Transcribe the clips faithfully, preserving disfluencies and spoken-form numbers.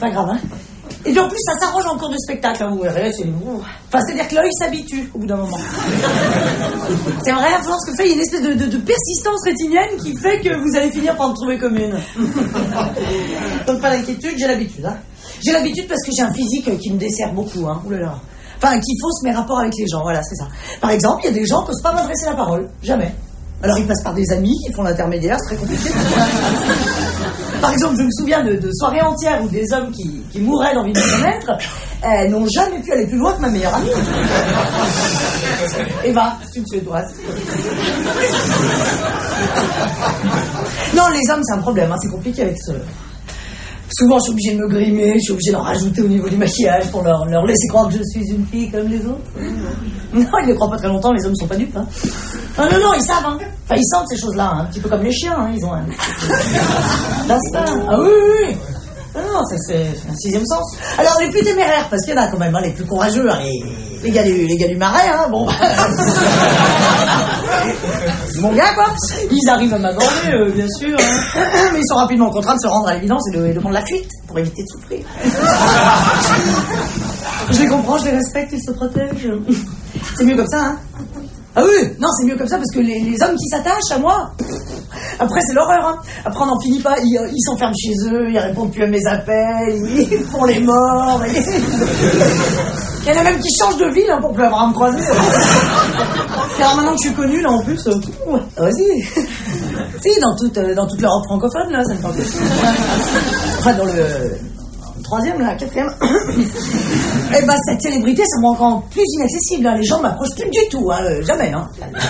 pas grave, hein. Et puis en plus, ça s'arrange en cours de spectacle, hein, vous verrez, c'est... Enfin, c'est-à-dire que l'œil s'habitue au bout d'un moment. C'est vrai, à force que fait, il y a une espèce de, de, de persistance rétinienne qui fait que vous allez finir par en trouver commune. Donc pas d'inquiétude, j'ai l'habitude, hein. J'ai l'habitude parce que j'ai un physique qui me dessert beaucoup, hein. Oulala. Enfin, qui fausse mes rapports avec les gens, voilà, c'est ça. Par exemple, il y a des gens qui n'osent pas m'adresser la parole, jamais. Alors ils passent par des amis qui font l'intermédiaire, c'est très compliqué. Par exemple, je me souviens de, de soirées entières où des hommes qui, qui mouraient d'envie de me connaître euh, n'ont jamais pu aller plus loin que ma meilleure amie. Eva, c'est une Suédoise. Non, les hommes, c'est un problème, hein, c'est compliqué avec ce... Souvent, je suis obligée de me grimer, je suis obligée d'en rajouter au niveau du maquillage pour leur, leur laisser croire que je suis une fille comme les autres. Non, ils ne croient pas très longtemps, les hommes sont pas dupes. Hein. Non, non, non, ils savent. Hein. Enfin, ils sentent ces choses-là, hein, un petit peu comme les chiens. Hein, ils ont un instinct. Ah oui, oui, oui. Non, non, ça, c'est un sixième sens. Alors, les plus téméraires, parce qu'il y en a quand même, hein, les plus courageux, hein, les, les, gars du, les gars du marais, hein, bon. Mon gars, quoi. Ils arrivent à m'aborder, euh, bien sûr. Hein. Mais ils sont rapidement contraints de se rendre à l'évidence et de, de prendre la fuite pour éviter de souffrir. Je les comprends, je les respecte, ils se protègent. C'est mieux comme ça, hein. Ah oui, non, c'est mieux comme ça parce que les, les hommes qui s'attachent à moi, après c'est l'horreur, hein. Après on n'en finit pas, ils, ils s'enferment chez eux, ils répondent plus à mes appels, ils font les morts. Et... il y en a même qui changent de ville, hein, pour plus avoir à me croiser. Car maintenant que je suis connue, là en plus, euh, ouais, vas-y. Si, dans toute, euh, dans toute l'Europe francophone, là, ça me parle. Enfin, dans le... troisième, là, quatrième. Eh ben, cette célébrité, ça me rend encore plus inaccessible. Hein. Les gens ne m'approchent plus du tout, hein. euh, jamais. Hein.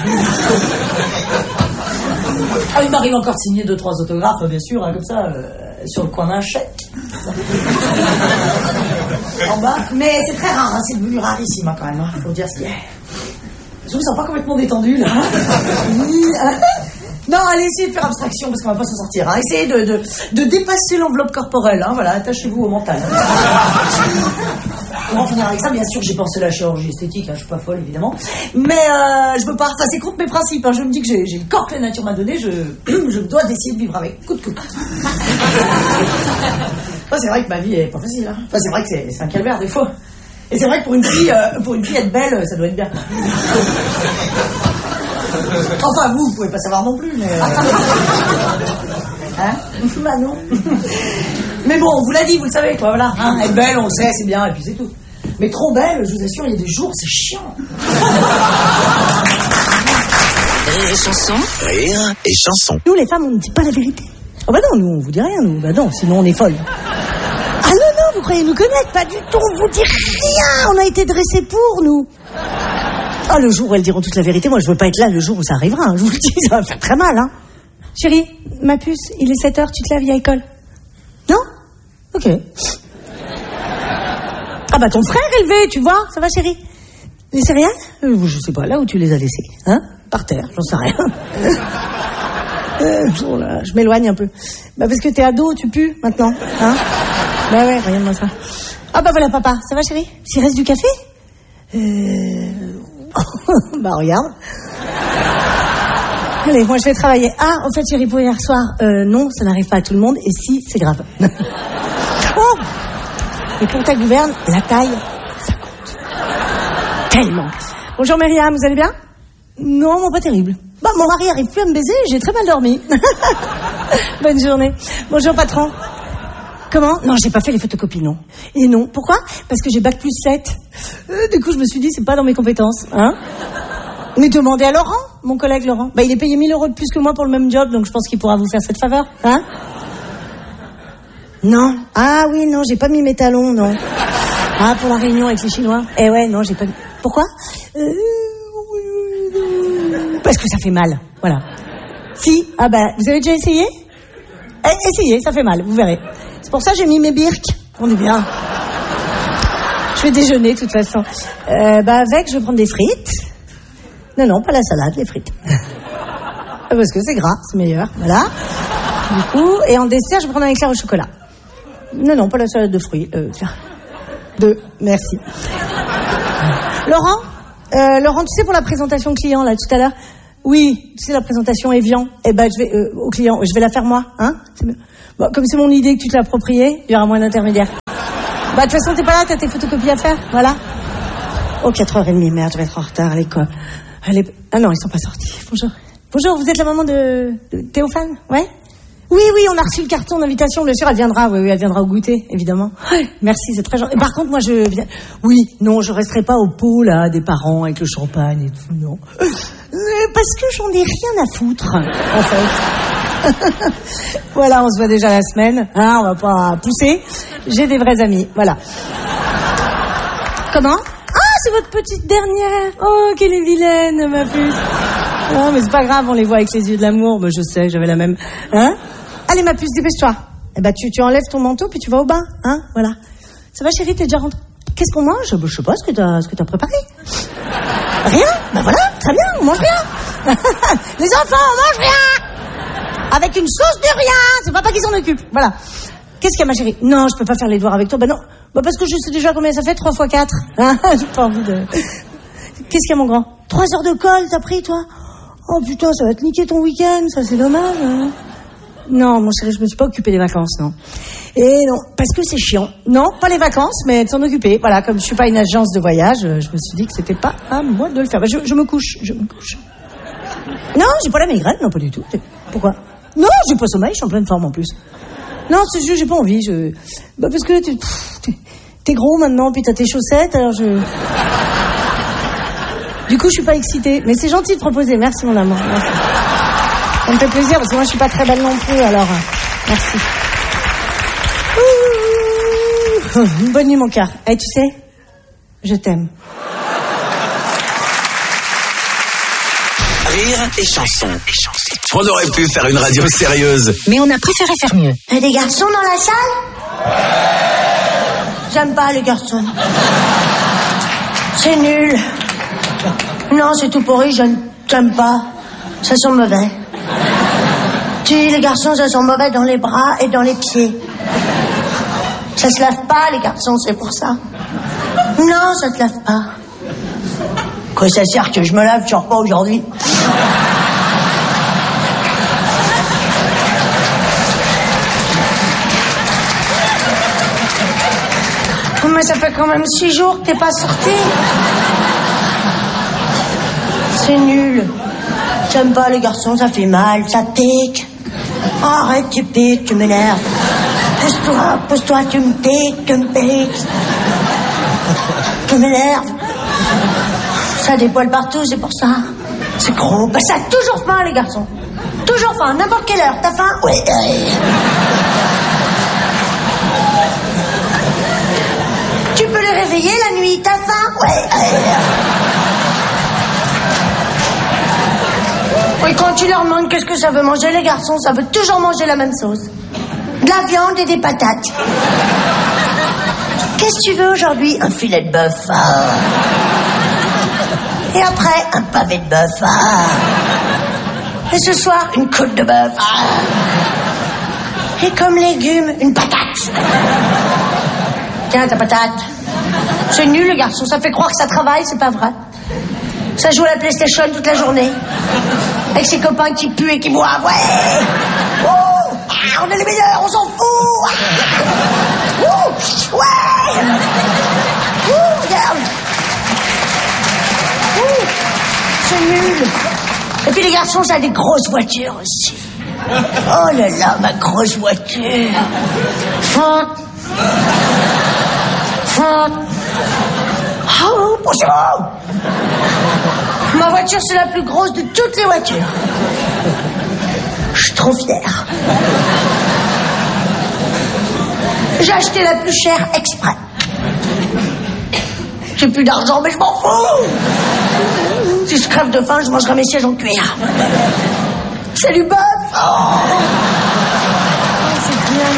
Ah, il m'arrive encore de signer deux, trois autographes, bien sûr, hein, comme ça, euh, sur le coin d'un chèque. En bas. Mais c'est très rare, hein, c'est devenu rarissime, hein, quand même. Il hein, faut dire ce qu'il y a. Je me sens pas complètement détendu, là. Non, allez, essayez de faire abstraction, parce qu'on va pas s'en sortir. Hein. Essayez de, de, de dépasser l'enveloppe corporelle. Hein. Voilà, attachez-vous au mental. On va finir avec ça. Bien sûr, j'ai pensé à la chirurgie esthétique. Hein. Je suis pas folle, évidemment. Mais euh, je veux pas... Ça, c'est contre mes principes. Hein. Je me dis que j'ai, j'ai le corps que la nature m'a donné. Je, je dois essayer de vivre avec. Coup de coude. Enfin, c'est vrai que ma vie est pas facile. Hein. Enfin, c'est vrai que c'est, c'est un calvaire, des fois. Et c'est vrai que pour une fille, euh, pour une fille être belle, ça doit être bien. Enfin, vous, vous pouvez pas savoir non plus, mais... Euh... Hein? Bah non. Mais bon, on vous l'a dit, vous le savez, quoi, voilà. Hein, être belle, on le sait, c'est bien, et puis c'est tout. Mais trop belle, je vous assure, il y a des jours, c'est chiant. Rire et chanson. Rire et chanson. Nous, les femmes, on ne dit pas la vérité. Oh bah non, nous, on vous dit rien, nous. Bah non, sinon on est folles. Ah non, non, vous croyez nous connaître? Pas du tout, on vous dit rien. On a été dressés pour, nous. Ah, le jour où elles diront toute la vérité, moi je veux pas être là le jour où ça arrivera, hein. Je vous le dis, ça va faire très mal, hein. Chérie, ma puce, il est sept heures, tu te lèves, il y a école. Non? Ok. Ah bah ton frère est levé, tu vois, ça va chérie? Les céréales? euh, Je sais pas, là où tu les as laissées, hein? Par terre, j'en sais rien. euh, oh là, je m'éloigne un peu. Bah parce que t'es ado, tu pues maintenant, hein? Bah ouais, regarde-moi ça. Ah bah voilà papa, ça va chérie? S'il reste du café? Euh... bah regarde. Allez, moi je vais travailler. Ah, en fait chérie, pour hier soir, euh, non, ça n'arrive pas à tout le monde, et si, c'est grave. Oh. Et pour ta gouverne, la taille, ça compte. Tellement. Bonjour Myriam, vous allez bien? Non, moi pas terrible. Bah mon mari arrive plus à me baiser, j'ai très mal dormi. Bonne journée. Bonjour patron. Comment? Non, j'ai pas fait les photocopies, non. Et non, pourquoi? Parce que j'ai bac plus sept. Euh, du coup, je me suis dit, c'est pas dans mes compétences, hein. Mais demandez à Laurent, mon collègue Laurent. Bah, il est payé mille euros de plus que moi pour le même job, donc je pense qu'il pourra vous faire cette faveur, hein. Non. Ah oui, non, j'ai pas mis mes talons, non. Ah, pour la réunion avec les Chinois. Eh ouais, non, j'ai pas mis... Pourquoi? euh... Parce que ça fait mal, voilà. Si, ah bah, vous avez déjà essayé? Eh, essayez, ça fait mal, vous verrez. C'est pour ça que j'ai mis mes birks. On est bien. Je vais déjeuner, de toute façon. Euh, bah, avec, je vais prendre des frites. Non, non, pas la salade, les frites. Parce que c'est gras, c'est meilleur. Voilà. Du coup, et en dessert, je vais prendre un éclair au chocolat. Non, non, pas la salade de fruits. Euh, deux, merci. Laurent, euh, Laurent, tu sais, pour la présentation client, là, tout à l'heure, oui, tu sais, la présentation Evian, eh ben, je vais, euh, au client, je vais la faire moi, hein? C'est bon, comme c'est mon idée que tu te l'as appropriée, il y aura moins d'intermédiaires. Bah, de toute façon, t'es pas là, t'as tes photocopies à faire, voilà. Oh, quatre heures trente, merde, je vais être en retard à l'école. Elle est... Ah non, ils sont pas sortis. Bonjour. Bonjour, vous êtes la maman de, de Théophane? Ouais? Oui, oui, on a reçu le carton d'invitation, bien sûr, elle viendra, oui, oui, elle viendra au goûter, évidemment. Merci, c'est très gentil. Par contre, moi, je viens... Oui, non, je resterai pas au pot, là, des parents, avec le champagne et tout, non. Euh, parce que j'en ai rien à foutre, en fait. Voilà, on se voit déjà la semaine, hein, on va pas pousser. J'ai des vrais amis, voilà. Comment? Ah, c'est votre petite dernière. Oh, qu'elle est vilaine, ma puce. Non, mais c'est pas grave, on les voit avec les yeux de l'amour. Mais je sais, j'avais la même. Hein? Allez, ma puce, dépêche-toi. Eh ben, tu, tu enlèves ton manteau, puis tu vas au bain, hein? Voilà. Ça va, chérie, t'es déjà rentrée? Qu'est-ce qu'on mange? Je sais pas, ce que t'as, ce que t'as préparé. Rien? Ben voilà, très bien, on mange rien. Les enfants, on mange rien. Avec une sauce de rien. C'est papa qui s'en occupe. Voilà. Qu'est-ce qu'il y a, ma chérie? Non, je peux pas faire les devoirs avec toi. Ben non. Bah parce que je sais déjà combien ça fait, trois fois quatre. Hein? J'ai pas envie de... Qu'est-ce qu'il y a, mon grand? Trois heures de colle, t'as pris, toi? Oh putain, ça va te niquer ton week-end, ça c'est dommage. Hein? Non, mon chéri, je me suis pas occupée des vacances, non. Et non, parce que c'est chiant. Non, pas les vacances, mais de s'en occuper. Voilà, comme je suis pas une agence de voyage, je me suis dit que c'était pas à moi de le faire. Bah, je, je me couche, je me couche. Non, j'ai pas la migraine, non, pas du tout. Pourquoi? Non, j'ai pas sommeil, je suis en pleine forme en plus. Non, c'est juste, j'ai pas envie. Je... Bah parce que t'es, t'es, t'es gros maintenant, puis t'as tes chaussettes, alors je... Du coup, je suis pas excitée. Mais c'est gentil de proposer. Merci, mon amour. Merci. Ça me fait plaisir, parce que moi, je suis pas très belle non plus, alors... Merci. Ouh, une bonne nuit, mon cœur. Eh, tu sais, je t'aime. Rire et chanson. On aurait pu faire une radio sérieuse, mais on a préféré faire mieux. Il y a des garçons dans la salle? J'aime pas les garçons. C'est nul. Non, c'est tout pourri, je n'aime pas. Ça sent mauvais. Tu les garçons, ça sent mauvais dans les bras et dans les pieds. Ça se lave pas, les garçons, c'est pour ça. Non, ça se lave pas. Quoi, ça sert que je me lave, tu pas aujourd'hui? Mais ça fait quand même six jours que t'es pas sorti. C'est nul. J'aime pas les garçons, ça fait mal, ça pique. Oh, arrête, tu piques, tu m'énerves. Pousse-toi, pousse-toi, tu me piques, tu me piques. Tu m'énerves. Ça a des poils partout, c'est pour ça. C'est gros. Bah, ça a toujours faim, les garçons. Toujours faim, n'importe quelle heure. T'as faim? Oui. Tu peux les réveiller la nuit, t'as faim? Oui. Oui, quand tu leur demandes qu'est-ce que ça veut manger, les garçons, ça veut toujours manger la même sauce. De la viande et des patates. Qu'est-ce que tu veux aujourd'hui? Un filet de bœuf. Ah. Et après, un pavé de bœuf. Ah. Et ce soir, une côte de bœuf. Ah. Et comme légumes, une patate. Tiens, ta patate. C'est nul, le garçon. Ça fait croire que ça travaille, c'est pas vrai. Ça joue à la PlayStation toute la journée. Avec ses copains qui puent et qui boivent. Ouais. Oh, ah, on est les meilleurs, on s'en fout. Ah. Oh, ouais. Oh, regarde. Oh, c'est nul. Et puis les garçons, ça a des grosses voitures aussi. Oh là là, ma grosse voiture. Fin. Fin. Oh, bonjour. Ma voiture, c'est la plus grosse de toutes les voitures. Je suis trop fière. J'ai acheté la plus chère exprès. J'ai plus d'argent, mais je m'en fous. Si je crève de faim, je mangerai mes sièges en cuir. C'est du bœuf. Oh. C'est bien.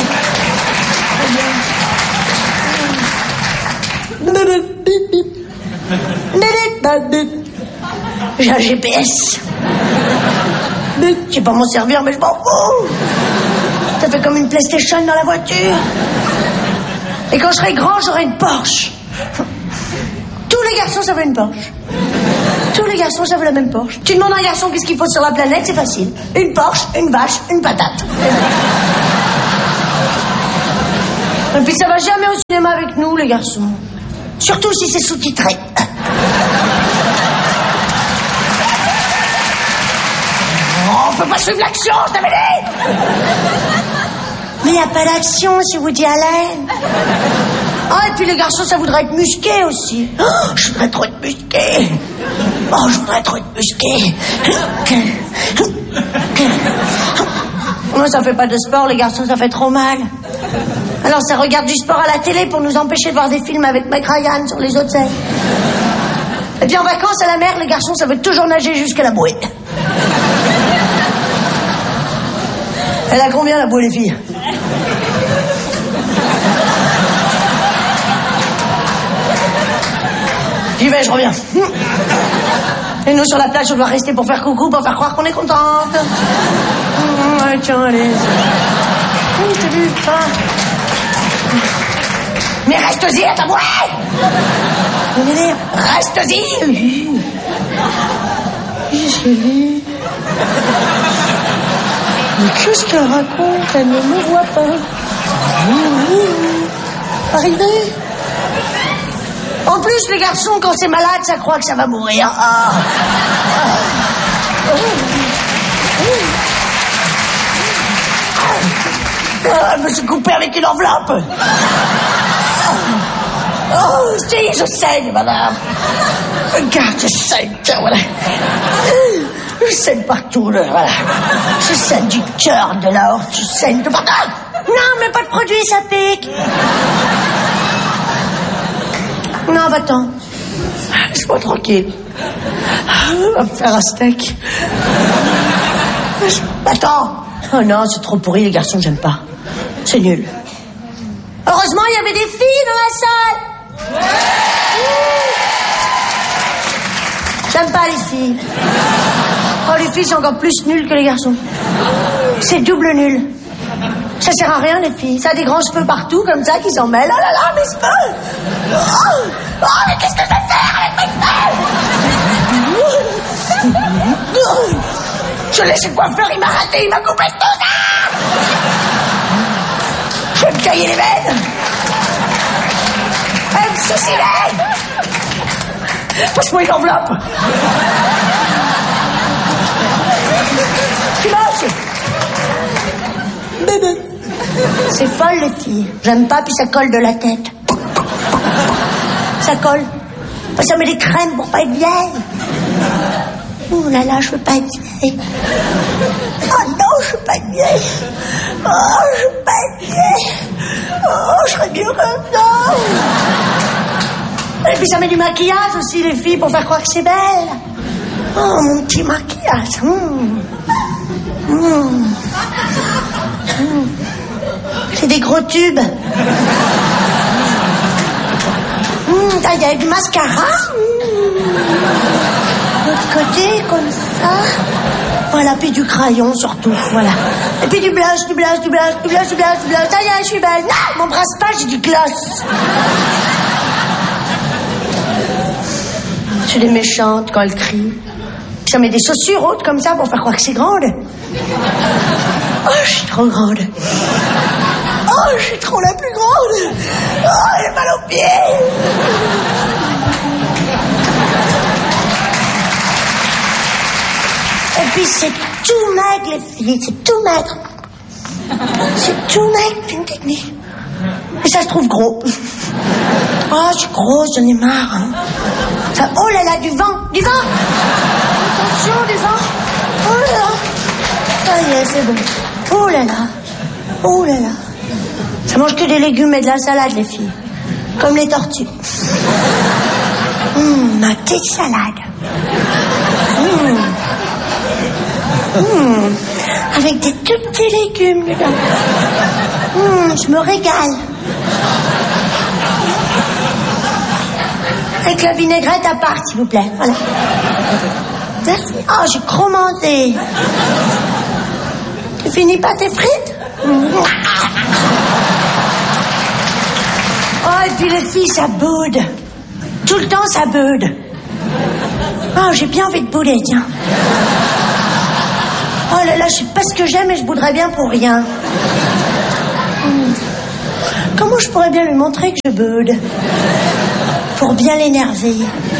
C'est bien. J'ai un G P S. Je sais pas m'en servir, mais je m'en fous. Ça fait comme une PlayStation dans la voiture. Et quand je serai grand, j'aurai une Porsche. Tous les garçons savent une Porsche. Tous les garçons savent la même Porsche. Tu demandes à un garçon qu'est-ce qu'il faut sur la planète, c'est facile. Une Porsche, une vache, une patate. Et puis ça va jamais au cinéma avec nous, les garçons. Surtout si c'est sous-titré. Oh, on peut pas suivre l'action, je t'avais dit. Mais y a pas d'action, si vous dites Alain. Ah, et puis les garçons, ça voudrait être musqué aussi. Oh, je voudrais trop être musqué. Oh, je voudrais trop être musqué. Moi, ça fait pas de sport, les garçons, ça fait trop mal. Alors, ça regarde du sport à la télé pour nous empêcher de voir des films avec Mike Ryan sur les hôtels. Et puis en vacances à la mer, les garçons, ça veut toujours nager jusqu'à la bouée. Elle a combien, la bouée, les filles? J'y vais, je reviens. Et nous, sur la plage, on doit rester pour faire coucou, pour faire croire qu'on est contente. Ouais, tiens, allez. Oui, je t'ai vu. Ah. Mais reste-y à ta bouée. Reste-y. Qu'est-ce qu'elle dit? Mais qu'est-ce qu'elle raconte? Elle ne me voit pas. Arrivé. En plus, les garçons, quand c'est malade, ça croit que ça va mourir. Ah. Ah, je me suis coupé avec une enveloppe. Oh, si, je saigne, madame. Regarde, je saigne, tiens, voilà. Je saigne partout, là, voilà. Je saigne du cœur, de la horte, je saigne de partout. Non, mais pas de produit, ça pique. Non, va-t'en. Laisse-moi tranquille. On va me faire un steak. Va-t'en. Oh non, c'est trop pourri, les garçons, j'aime pas. C'est nul. Heureusement, il y avait des filles dans la salle. J'aime pas les filles. Oh, les filles sont encore plus nulles que les garçons. C'est double nul. Ça sert à rien, les filles. Ça a des grands cheveux partout, comme ça, qui s'en mêlent. Oh là là, mes cheveux. Oh, oh, mais qu'est-ce que je vais faire avec mes cheveux? Je l'ai chez le coiffeur, il m'a raté, il m'a coupé tout ça. Je vais me cailler les veines. Je vais me suicider. Passe-moi une enveloppe. Tu manges? Bébé. C'est folle, les filles. J'aime pas, puis ça colle de la tête. Ça colle. Ça met des crèmes pour pas être vieille. Oh là là, je veux pas être vieille. Oh non, je veux pas être vieille. Oh, je veux pas être vieille. Oh, je serais mieux comme ça. Et puis ça met du maquillage aussi, les filles, pour faire croire que c'est belle. Oh, mon petit maquillage. Mmh. Mmh. Mmh. C'est des gros tubes. Mmh, il y a du mascara. Mmh. De l'autre côté, comme ça. Voilà, puis du crayon surtout, voilà. Et puis du blush, du blush, du blush, du blush, du blush, du blush. Ça y est, je suis belle. Non, mon brasse pas, j'ai du gloss. Je suis des méchantes quand elles crient. Ça met des chaussures hautes comme ça pour faire croire que c'est grande. Oh, je suis trop grande. Oh, je suis trop la plus grande. Oh, j'ai mal aux pieds. Et puis c'est tout maigre, les filles, c'est tout maigre. C'est tout maigre, c'est une technique. Et ça se trouve gros. Oh, je suis grosse, j'en ai marre. Hein. Ça, oh là là, du vent, du vent. Attention, du vent. Oh là là. Ça y est, c'est bon. Oh là là. Oh là là. Ça mange que des légumes et de la salade, les filles. Comme les tortues. Hum, ma petite salade. Hum. Hum. Avec des tout petits légumes dedans. Hum, je me régale. Avec la vinaigrette à part, s'il vous plaît. Voilà. Merci. Oh, j'ai trop mangé. Tu finis pas tes frites? Oh, et puis les filles, ça boude. Tout le temps, ça boude. Oh, j'ai bien envie de bouder, tiens. Oh là là, je sais pas ce que j'aime, mais je bouderais bien pour rien. Comment Oh, je pourrais bien lui montrer que je beude. Pour bien l'énerver.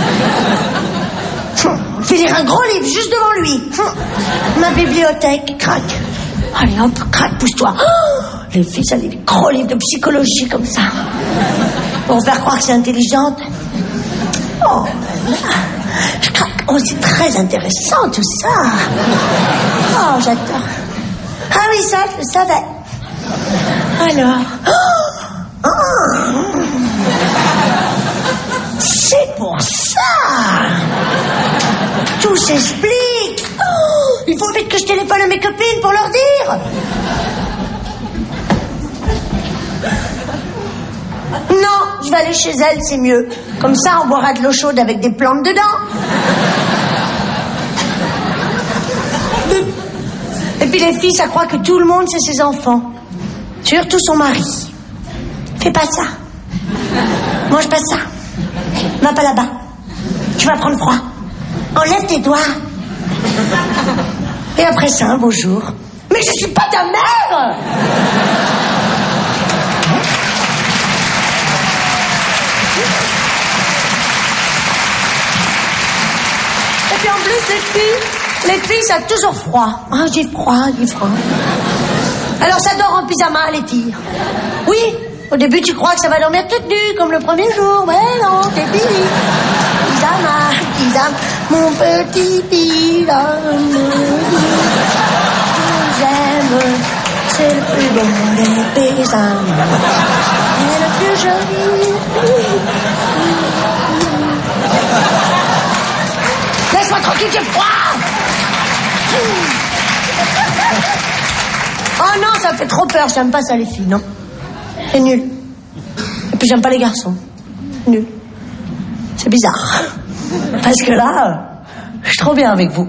Je vais lire un gros livre juste devant lui. Ma bibliothèque, crac. Allez hop, crac, pousse-toi. Oh, les filles, ça des gros livres de psychologie comme ça. Pour faire croire que c'est intelligente. Oh, je craque. Oh, c'est très intéressant tout ça. Oh, j'adore. Ah oui, ça, je le savais. Alors. Oh, oh. C'est pour ça. Tout s'explique. Oh, il faut vite que je téléphone à mes copines pour leur dire. Non, je vais aller chez elle, c'est mieux. Comme ça, on boira de l'eau chaude avec des plantes dedans. Et puis les filles, ça croit que tout le monde, c'est ses enfants. Surtout son mari. Fais pas ça. Mange pas ça. Va pas là-bas. Tu vas prendre froid. Enlève tes doigts. Et après ça, un beau jour. Mais je suis pas ta mère! Et puis en plus, les filles, les filles, ça a toujours froid. Ah, j'ai froid, j'ai froid. Alors ça dort en pyjama, les filles. Oui, au début, tu crois que ça va dormir toute nue, comme le premier jour. Mais non, c'est fini. Pyjama, pyjama, mon petit pyjama. J'aime, c'est le plus beau des pyjamas. Et le plus joli. Laisse-moi tranquille, j'ai froid. Oh non, ça fait trop peur, j'aime pas ça les filles, non. C'est nul. Et puis j'aime pas les garçons. Nul. C'est bizarre. Parce que là, je suis trop bien avec vous.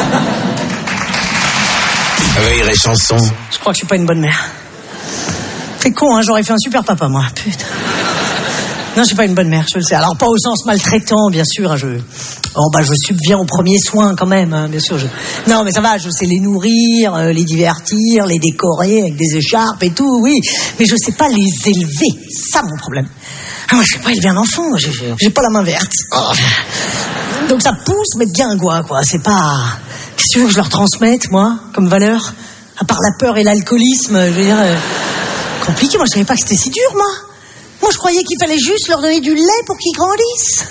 Rire et chanson. Je crois que je suis pas une bonne mère. C'est con, hein, j'aurais fait un super papa, moi. Putain. Non, je suis pas une bonne mère, je le sais. Alors, pas au sens maltraitant, bien sûr. Hein, je... Oh, bah, je subviens aux premiers soins, quand même, hein, bien sûr. Je... Non, mais ça va, je sais les nourrir, euh, les divertir, les décorer avec des écharpes et tout, oui. Mais je sais pas les élever. C'est ça, mon problème. Ah, moi, je sais pas élever un enfant. J'ai, j'ai pas la main verte. Oh. Donc, ça pousse, mais bien, quoi, quoi. C'est pas... Qu'est-ce que tu veux que je leur transmette, moi, comme valeur? À part la peur et l'alcoolisme, je veux dire... Euh... Compliqué, moi, je savais pas que c'était si dur, moi. Moi, je croyais qu'il fallait juste leur donner du lait pour qu'ils grandissent.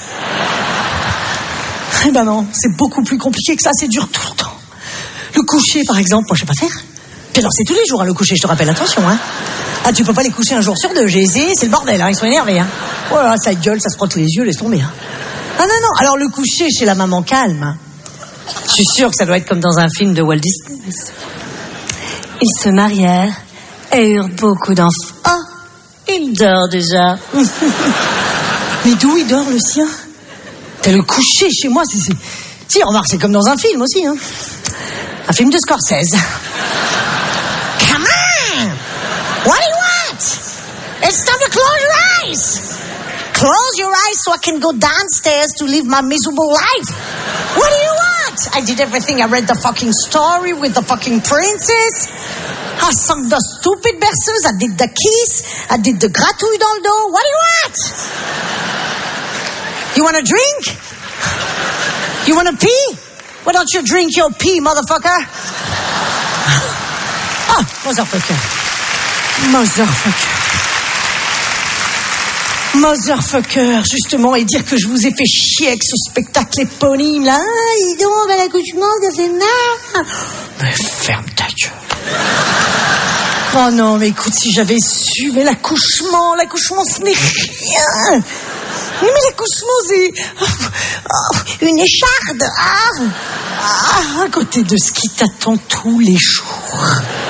Eh ben non, c'est beaucoup plus compliqué que ça, c'est dur tout le temps. Le coucher, par exemple, moi, je sais pas faire. Puis alors, c'est tous les jours, hein, le coucher, je te rappelle, attention, hein. Ah, tu peux pas les coucher un jour sur deux, j'ai essayé, c'est le bordel, hein, ils sont énervés, hein. Oh là, ça gueule, ça se frotte les yeux, laisse tomber, hein. Ah non, non, alors le coucher chez la maman calme, hein. Je suis sûre que ça doit être comme dans un film de Walt Disney. Ils se marièrent et eurent beaucoup d'enfants. Oh, il dort déjà. Mais d'où il dort, le sien? T'as le coucher chez moi, c'est... c'est... Si, remarque, c'est comme dans un film aussi, hein. Un film de Scorsese. Come on! What do you want? It's time to close your eyes! Close your eyes so I can go downstairs to live my miserable life. What do you want? I did everything. I read the fucking story with the fucking princess. I sung the stupid berceuse. I did the kiss. I did the gratouille dans le dos. What do you want? You want a drink? You want to pee? Why don't you drink your pee, motherfucker? Ah, motherfucker. Motherfucker. Motherfucker, justement, et dire que je vous ai fait chier avec ce spectacle éponyme, là. Ah, dis donc, bah, l'accouchement, ça fait mal. Mais ferme ta gueule. Oh non, mais écoute, si j'avais su, mais l'accouchement, l'accouchement, ce n'est rien. Mais l'accouchement, c'est oh, une écharde. Ah, ah, à côté de ce qui t'attend tous les jours.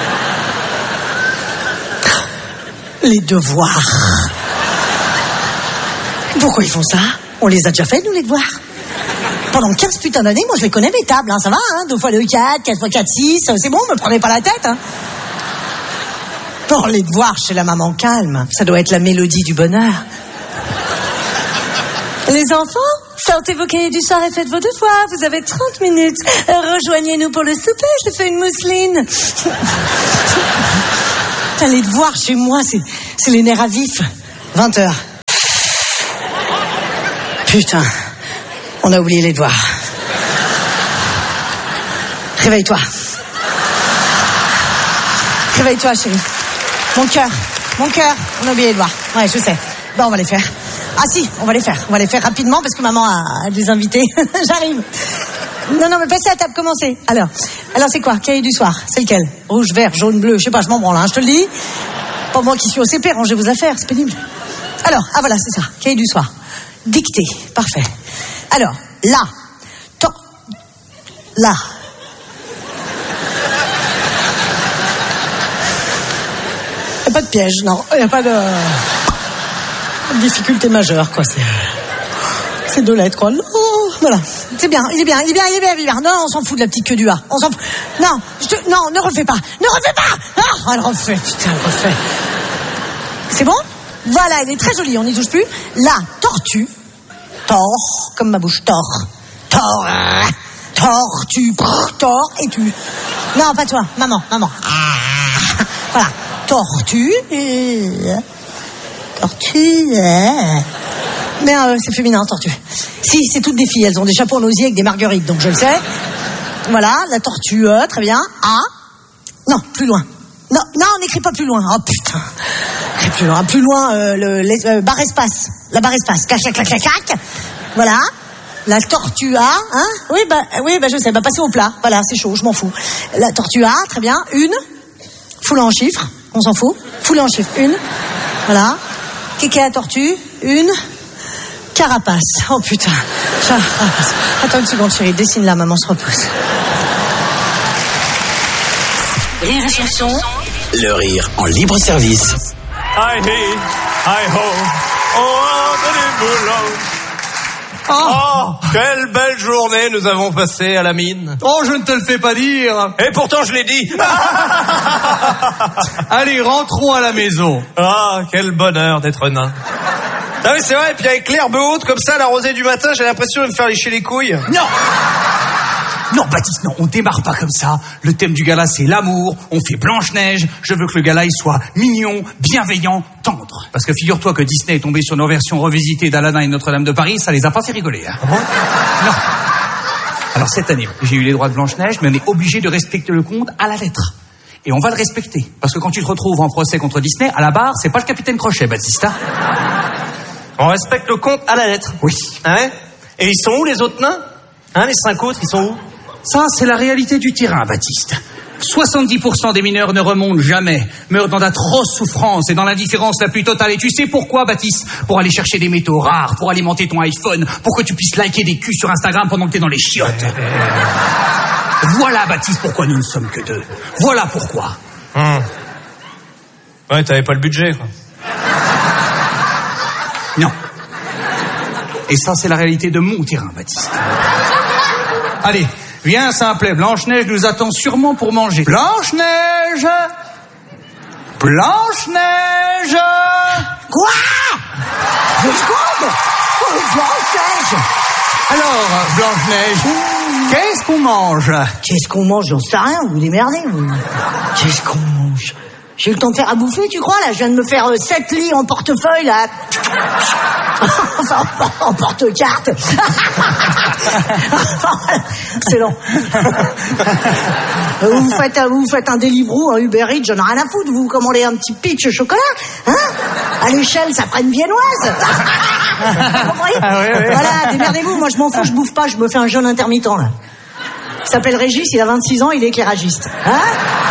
Les devoirs. Pourquoi ils font ça? On les a déjà fait, nous, les devoirs. Pendant quinze putains d'années, moi, je les connais, mes tables, hein, ça va, hein, deux fois deux, quatre, quatre fois quatre, six, c'est bon, me prenez pas la tête, hein. Pour les devoirs chez la maman calme, ça doit être la mélodie du bonheur. Les enfants, sortez vos cahiers du soir et faites vos devoirs, vous avez trente minutes. Rejoignez-nous pour le souper, je fais une mousseline. Putain, les devoirs chez moi, c'est, C'est les nerfs à vif. vingt heures. Putain, on a oublié les devoirs. Réveille-toi. Réveille-toi, chérie. Mon cœur, mon cœur, on a oublié les devoirs. Ouais, je sais. Bon, on va les faire. Ah si, on va les faire. On va les faire rapidement parce que maman a des invités. J'arrive. Non, non, mais passez à table, commencez. Alors, alors c'est quoi? Cahier du soir, c'est lequel? Rouge, vert, jaune, bleu, je sais pas, je m'en branle, hein, je te le dis. Pas moi qui suis au C P, rangez vos affaires, c'est pénible. Alors, ah voilà, c'est ça, cahier du soir. Dictée, parfait. Alors, là, to, là. Il n'y a pas de piège, non, il n'y a pas de... difficulté majeure, quoi, c'est... C'est deux lettres, quoi. Oh, voilà, c'est bien, il est bien, il est bien, il est bien, il est bien. Non, on s'en fout de la petite queue du A. On s'en fout. Non, je te... non, ne refais pas, ne refais pas. Ah, elle refait, putain, elle refait. C'est bon? Voilà, elle est très jolie, on n'y touche plus. La tortue, tord, comme ma bouche, tord, tord, tortue, tord, et tu. Non, pas toi, maman, maman. Ah, voilà, tortue, tortue. Mais euh, c'est féminin, tortue. Si, c'est toutes des filles, elles ont des chapeaux en osier avec des marguerites, donc je le sais. Voilà, la tortue, euh, très bien. A. Non, plus loin. Non, non, on n'écrit pas plus loin. Oh putain. Écris plus loin. Plus loin, euh, le les, euh, barre espace. La barre espace. Clac, clac, clac, clac, clac. Voilà. La tortue A, hein? Oui, bah, oui, bah, je sais. Bah, passez au plat. Voilà, c'est chaud, je m'en fous. La tortue A, très bien. Une. Foule en chiffres. On s'en fout. Foule en chiffres. Une. Voilà. Qu'est-ce la tortue? Une. Carapace. Oh putain. Carapace. Attends une seconde, chérie. Dessine-la, maman se repose. Rire et chanson. Le rire en libre service. Hi, hi, hi, ho. Oh, oh, oh, quelle belle journée nous avons passée à la mine. Oh, je ne te le fais pas dire. Et pourtant, je l'ai dit. Allez, rentrons à la maison. Ah, quel bonheur d'être nain. Ah oui, c'est vrai, et puis avec l'herbe haute, comme ça, la rosée du matin, j'ai l'impression de me faire lécher les couilles. Non! Non, Baptiste, non, on démarre pas comme ça. Le thème du gala, c'est l'amour. On fait Blanche-Neige. Je veux que le gala, il soit mignon, bienveillant, tendre. Parce que figure-toi que Disney est tombé sur nos versions revisitées d'Aladin et Notre-Dame de Paris, ça les a pas fait rigoler. Hein. Ah bon? Non. Alors cette année, j'ai eu les droits de Blanche-Neige, mais on est obligé de respecter le conte à la lettre. Et on va le respecter. Parce que quand tu te retrouves en procès contre Disney, à la barre, c'est pas le capitaine Crochet, Baptiste. Hein. On respecte le conte à la lettre. Oui. Hein? Et ils sont où, les autres nains? Hein, les cinq autres, ils sont où? Ça, c'est la réalité du terrain, Baptiste. soixante-dix pour cent des mineurs ne remontent jamais, meurent dans d'atroces souffrances et dans l'indifférence la plus totale. Et tu sais pourquoi, Baptiste? Pour aller chercher des métaux rares, pour alimenter ton iPhone, pour que tu puisses liker des culs sur Instagram pendant que t'es dans les chiottes. Voilà, Baptiste, pourquoi nous ne sommes que deux. Voilà pourquoi. Hum. Ouais, t'avais pas le budget, quoi. Non. Et ça, c'est la réalité de mon terrain, Baptiste. Allez, viens, simple, Blanche-Neige nous attend sûrement pour manger. Blanche-Neige! Blanche-Neige! Quoi? Deux secondes? Oh, Blanche-Neige! Alors, Blanche-Neige, qu'est-ce qu'on mange? Qu'est-ce qu'on mange? J'en sais rien, vous vous démerdez, vous. Qu'est-ce qu'on mange? J'ai eu le temps de faire à bouffer, tu crois, là? Je viens de me faire euh, sept lits en portefeuille, là. Enfin, en porte-carte. Excellent. Vous faites, un, vous faites un Deliveroo, un Uber Eats, j'en ai rien à foutre. Vous commandez un petit pitch chocolat, hein? À l'échelle, ça ferait une viennoise. Vous comprenez? Ah, oui, oui. Voilà, démerdez-vous. Moi, je m'en fous, je bouffe pas, je me fais un jeûne intermittent, là. Il s'appelle Régis, il a vingt-six ans, il est éclairagiste. Hein?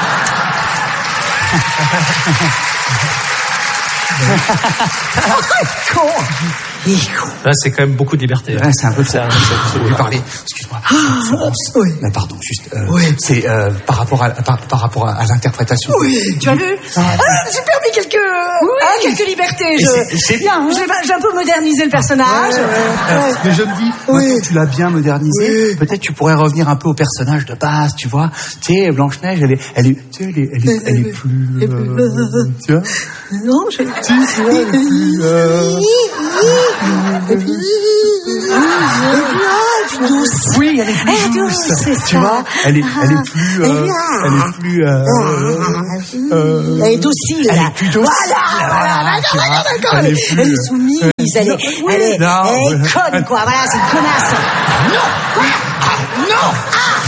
Con. Il est con. Là, c'est quand même beaucoup de liberté. Ouais, c'est un peu ça. Je vais lui parler. Excuse-moi. Florence. Oui. Mais pardon, juste. Euh, Oui. C'est euh, par rapport à par, par rapport à, à l'interprétation. Oui. Tu as vu? Ah, j'ai permis quelques, oui. ah, quelques libertés. Je... C'est, c'est bien. Hein? J'ai, j'ai un peu modernisé le personnage. Ouais, ouais, ouais. Mais je me dis, oui. maintenant que tu l'as bien modernisé, oui. Peut-être tu pourrais revenir un peu au personnage de base, tu vois. Tu sais, Blanche-Neige, elle est, elle est, tu sais, elle est, elle est, elle est plus. Euh, tu vois? Non, je. Tu vois, elle est plus. Euh... Et puis, plus douce. Oui, elle est plus Elle est douce. douce, c'est tu ça. vois, elle est, elle est plus, euh, Ah. elle est plus, euh, euh, Elle est docile. elle est plus docile. Voilà, voilà, tu vois. d'accord, d'accord. Elle Elle, est plus, elle est soumise, euh, elle est, oui, elle est, non, elle est ouais. conne, quoi. Voilà, c'est une connasse. Non, quoi ah, non. Ah.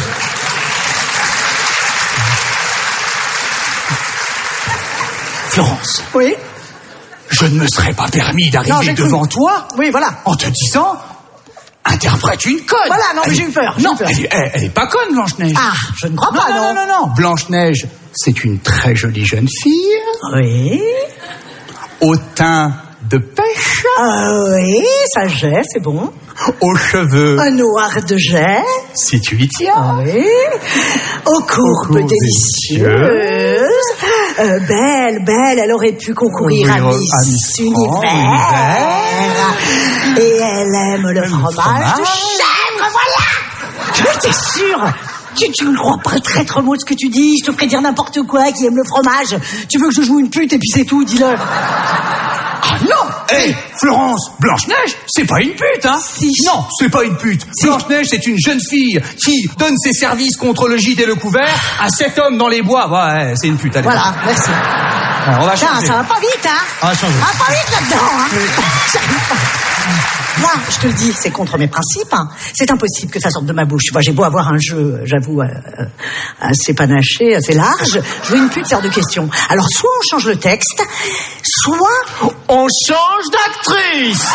Florence, Oui. je ne me serais pas permis Non, d'arriver j'ai cru. devant toi Oui, voilà. en te disant, interprète une conne. Voilà, non, mais Elle j'ai est- eu peur, j'ai Non, eu peur. elle est, elle, elle est pas conne, Blanche-Neige. Ah, je ne crois non, pas, non, non, non, non. Blanche-Neige, c'est une très jolie jeune fille, Oui. au teint de pêche, Ah oui, ça j'ai, c'est bon. aux cheveux, Un noir de jet. si tu y tiens. Ah oui. Aux courbes courbes délicieuses. Euh, belle, belle, elle aurait pu concourir à Concourir Miss, à Miss Univers. France, Et elle aime le fromage, fromage. de chèvre, voilà. Je t'es sûr. Tu, tu ne crois pas très trop mot de ce que tu dis. Je te ferai dire n'importe quoi qui aime le fromage. Tu veux que je joue une pute et puis c'est tout, dis-le. Ah non. Hé, Florence, Blanche-Neige, c'est pas une pute, hein. Si. Non, c'est pas une pute. Blanche-Neige, c'est une jeune fille qui donne ses services contre le gîte et le couvert à cet homme dans les bois. Ouais, c'est une pute, allez. Voilà, merci. Alors, on va Putain, changer. ça va pas vite, hein. On va changer. Ça va pas vite là-dedans, hein. J'arrive pas. Moi, je te le dis, c'est contre mes principes. Hein. C'est impossible que ça sorte de ma bouche. Tu vois, j'ai beau avoir un jeu, j'avoue, euh, assez panaché, assez large. Jouer une pute, c'est hors de question. Alors, soit on change le texte, soit... On change d'actrice.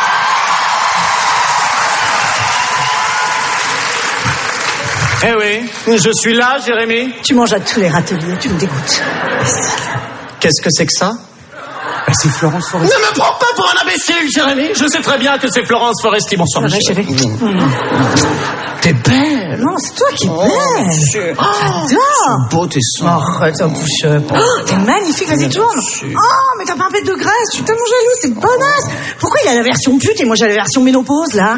Eh oui, je suis là, Jérémy. Tu manges à tous les râteliers, tu me dégoûtes. Qu'est-ce que c'est que ça? Bah, c'est Florence Ne Foresti. me prends pas pour un imbécile, Jérémy. Je sais très bien que c'est Florence Foresti. Bonsoir, Ça va, monsieur. chérie. T'es belle. Non, c'est toi qui es belle. J'adore. Beau tes seins. Arrête, un push-up. Oh, t'es magnifique, vas-y, tourne. Oh, mais t'as pas un pet de graisse, je suis tellement jalouse, c'est bonasse. Pourquoi il a la version pute et moi j'ai la version ménopause, là?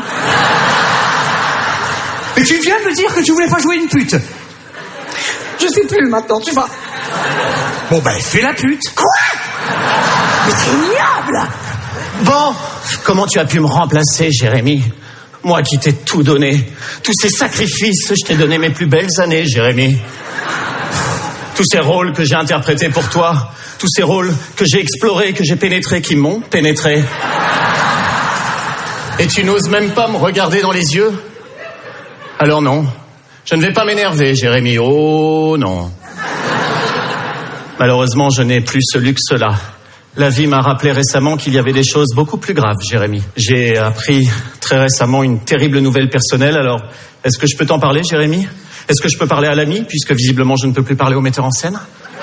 Mais tu viens de me dire que tu voulais pas jouer une pute. Je sais plus maintenant, tu vois. Bon, ben, fais la pute. Quoi? Mais c'est ignoble. Bon, comment tu as pu me remplacer, Jérémy? Moi qui t'ai tout donné. Tous ces sacrifices, je t'ai donné mes plus belles années, Jérémy. Tous ces rôles que j'ai interprétés pour toi. Tous ces rôles que j'ai explorés, que j'ai pénétrés, qui m'ont pénétré. Et tu n'oses même pas me regarder dans les yeux? Alors non, je ne vais pas m'énerver, Jérémy. Oh non. Malheureusement, je n'ai plus ce luxe-là. La vie m'a rappelé récemment qu'il y avait des choses beaucoup plus graves, Jérémy. J'ai appris très récemment une terrible nouvelle personnelle. Alors, est-ce que je peux t'en parler, Jérémy? Est-ce que je peux parler à l'ami, puisque visiblement je ne peux plus parler au metteur en scène?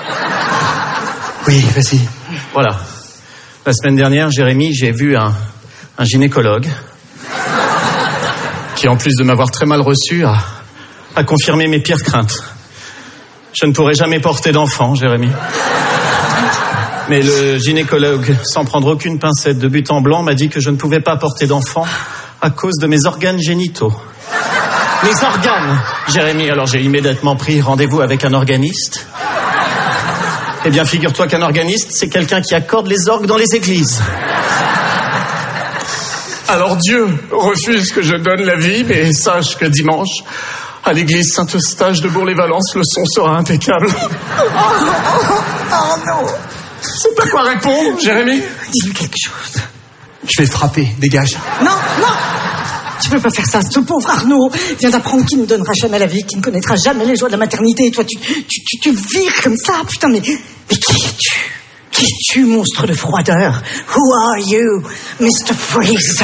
Oui, vas-y. Voilà. La semaine dernière, Jérémy, j'ai vu un, un gynécologue qui, en plus de m'avoir très mal reçu, a, a confirmé mes pires craintes. Je ne pourrai jamais porter d'enfant, Jérémy. Mais le gynécologue, sans prendre aucune pincette de but en blanc, m'a dit que je ne pouvais pas porter d'enfant à cause de mes organes génitaux. Mes organes, Jérémy. Alors j'ai immédiatement pris rendez-vous avec un organiste. Eh bien, figure-toi qu'un organiste, c'est quelqu'un qui accorde les orgues dans les églises. Alors Dieu refuse que je donne la vie, mais sache que dimanche, à l'église Saint-Eustache de Bourg-les-Valence, le son sera impeccable. Oh non. C'est pas quoi répondre, Jérémy. Dis-lui quelque chose. Je vais te frapper, dégage. Non, non. Tu peux pas faire ça. Ce pauvre Arnaud vient d'apprendre qu'il ne donnera jamais la vie, qu'il ne connaîtra jamais les joies de la maternité. Et toi, tu, tu, tu, tu vires comme ça. Putain, mais, mais qui es-tu? Qui es-tu, monstre de froideur? Who are you, mister Freeze?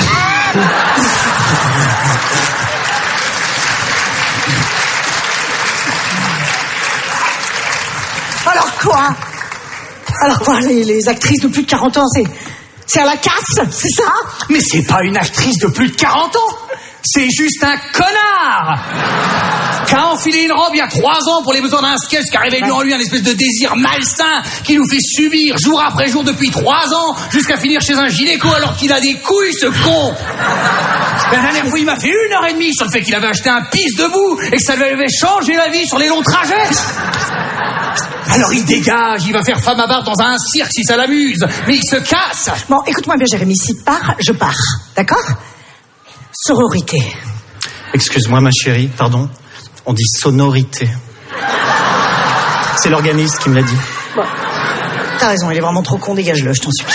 Alors quoi? Alors quoi, les, les actrices de plus de quarante ans, c'est... C'est à la casse, c'est ça? Mais c'est pas une actrice de plus de quarante ans. C'est juste un connard qui a enfilé une robe il y a trois ans pour les besoins d'un sketch qui a réveillé en lui un espèce de désir malsain qui nous fait subir jour après jour depuis trois ans jusqu'à finir chez un gynéco alors qu'il a des couilles, ce con. La dernière fois, il m'a fait une heure et demie sur le fait qu'il avait acheté un pisse debout et que ça lui avait changé la vie sur les longs trajets. Alors il dégage, il va faire femme à barbe dans un cirque si ça l'amuse, mais il se casse. Bon, écoute-moi bien, Jérémy, si part, je pars, d'accord? Sororité. Excuse-moi, ma chérie, pardon. On dit sonorité. C'est l'organiste qui me l'a dit. Bon. T'as raison, il est vraiment trop con, dégage-le, je t'en supplie.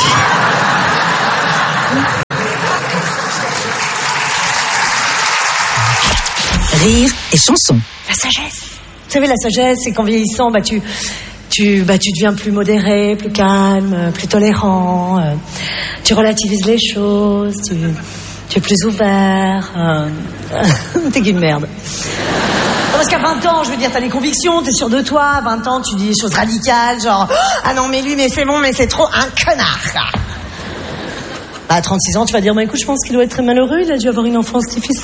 Rire et chanson. La sagesse. Vous savez, la sagesse, c'est qu'en vieillissant, bah, tu, tu, bah, tu deviens plus modéré, plus calme, plus tolérant. Euh, tu relativises les choses, tu, tu es plus ouvert. Euh, t'es qu'une merde. Non, parce qu'à vingt ans, je veux dire, t'as des convictions, t'es sûr de toi. À vingt ans, tu dis des choses radicales, genre « Ah non, mais lui, mais c'est bon, mais c'est trop un connard !» Bah, à trente-six ans, tu vas dire « Bah écoute, je pense qu'il doit être très malheureux, il a dû avoir une enfance difficile. »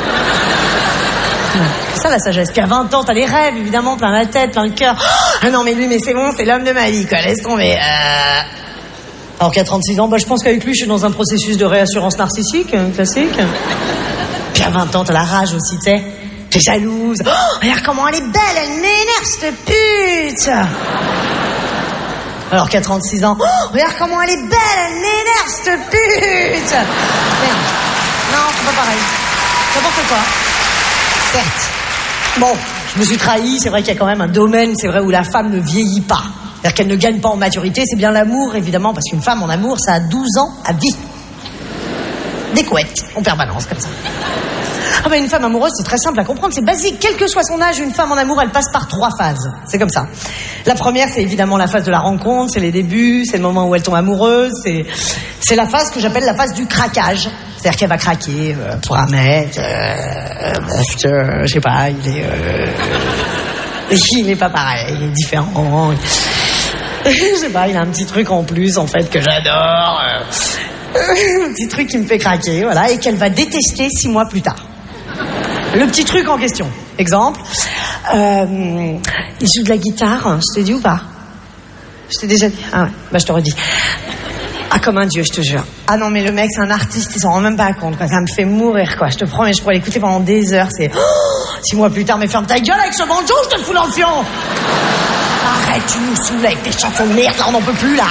C'est ça la sagesse. Puis à vingt ans, t'as des rêves, évidemment, plein la tête, plein le cœur. Ah non, mais lui, mais c'est bon, c'est l'homme de ma vie, quoi. Laisse tomber. Euh... Alors qu'à trente-six ans, bah, je pense qu'avec lui, je suis dans un processus de réassurance narcissique, euh, classique. Puis à vingt ans, t'as la rage aussi, tu sais. T'es jalouse. Oh, regarde comment elle est belle, elle m'énerve, cette pute. Alors qu'à trente-six ans, oh, regarde comment elle est belle, elle m'énerve, cette pute. Merde. Non, c'est pas pareil. N'importe quoi. Certes. Bon, je me suis trahi, c'est vrai qu'il y a quand même un domaine, c'est vrai, où la femme ne vieillit pas. C'est-à-dire qu'elle ne gagne pas en maturité, c'est bien l'amour, évidemment, parce qu'une femme en amour, ça a douze ans à vie. Des couettes, en permanence, comme ça. Ah ben une femme amoureuse, c'est très simple à comprendre, c'est basique. Quel que soit son âge, une femme en amour, elle passe par trois phases. C'est comme ça. La première, c'est évidemment la phase de la rencontre, c'est les débuts, c'est le moment où elle tombe amoureuse, c'est, c'est la phase que j'appelle la phase du craquage. C'est-à-dire qu'elle va craquer euh, pour un mec, euh, parce que, euh, je sais pas, il est... Euh, il est pas pareil, il est différent. Je sais pas, il a un petit truc en plus, en fait, que j'adore. Euh, un petit truc qui me fait craquer, voilà, et qu'elle va détester six mois plus tard. Le petit truc en question. Exemple, euh, il joue de la guitare, je t'ai dit ou pas? Je t'ai déjà dit? Ah ouais, bah je te redis. Ah, comme un dieu, je te jure. Ah non, mais le mec, c'est un artiste, il s'en rend même pas compte, quoi. Ça me fait mourir, quoi. Je te promets, je pourrais l'écouter pendant des heures, c'est... Oh, six mois plus tard, mais ferme ta gueule avec ce banjo, je te le fous dans le fion. Arrête, tu nous saoules avec tes chansons de merde, là, on n'en peut plus, là.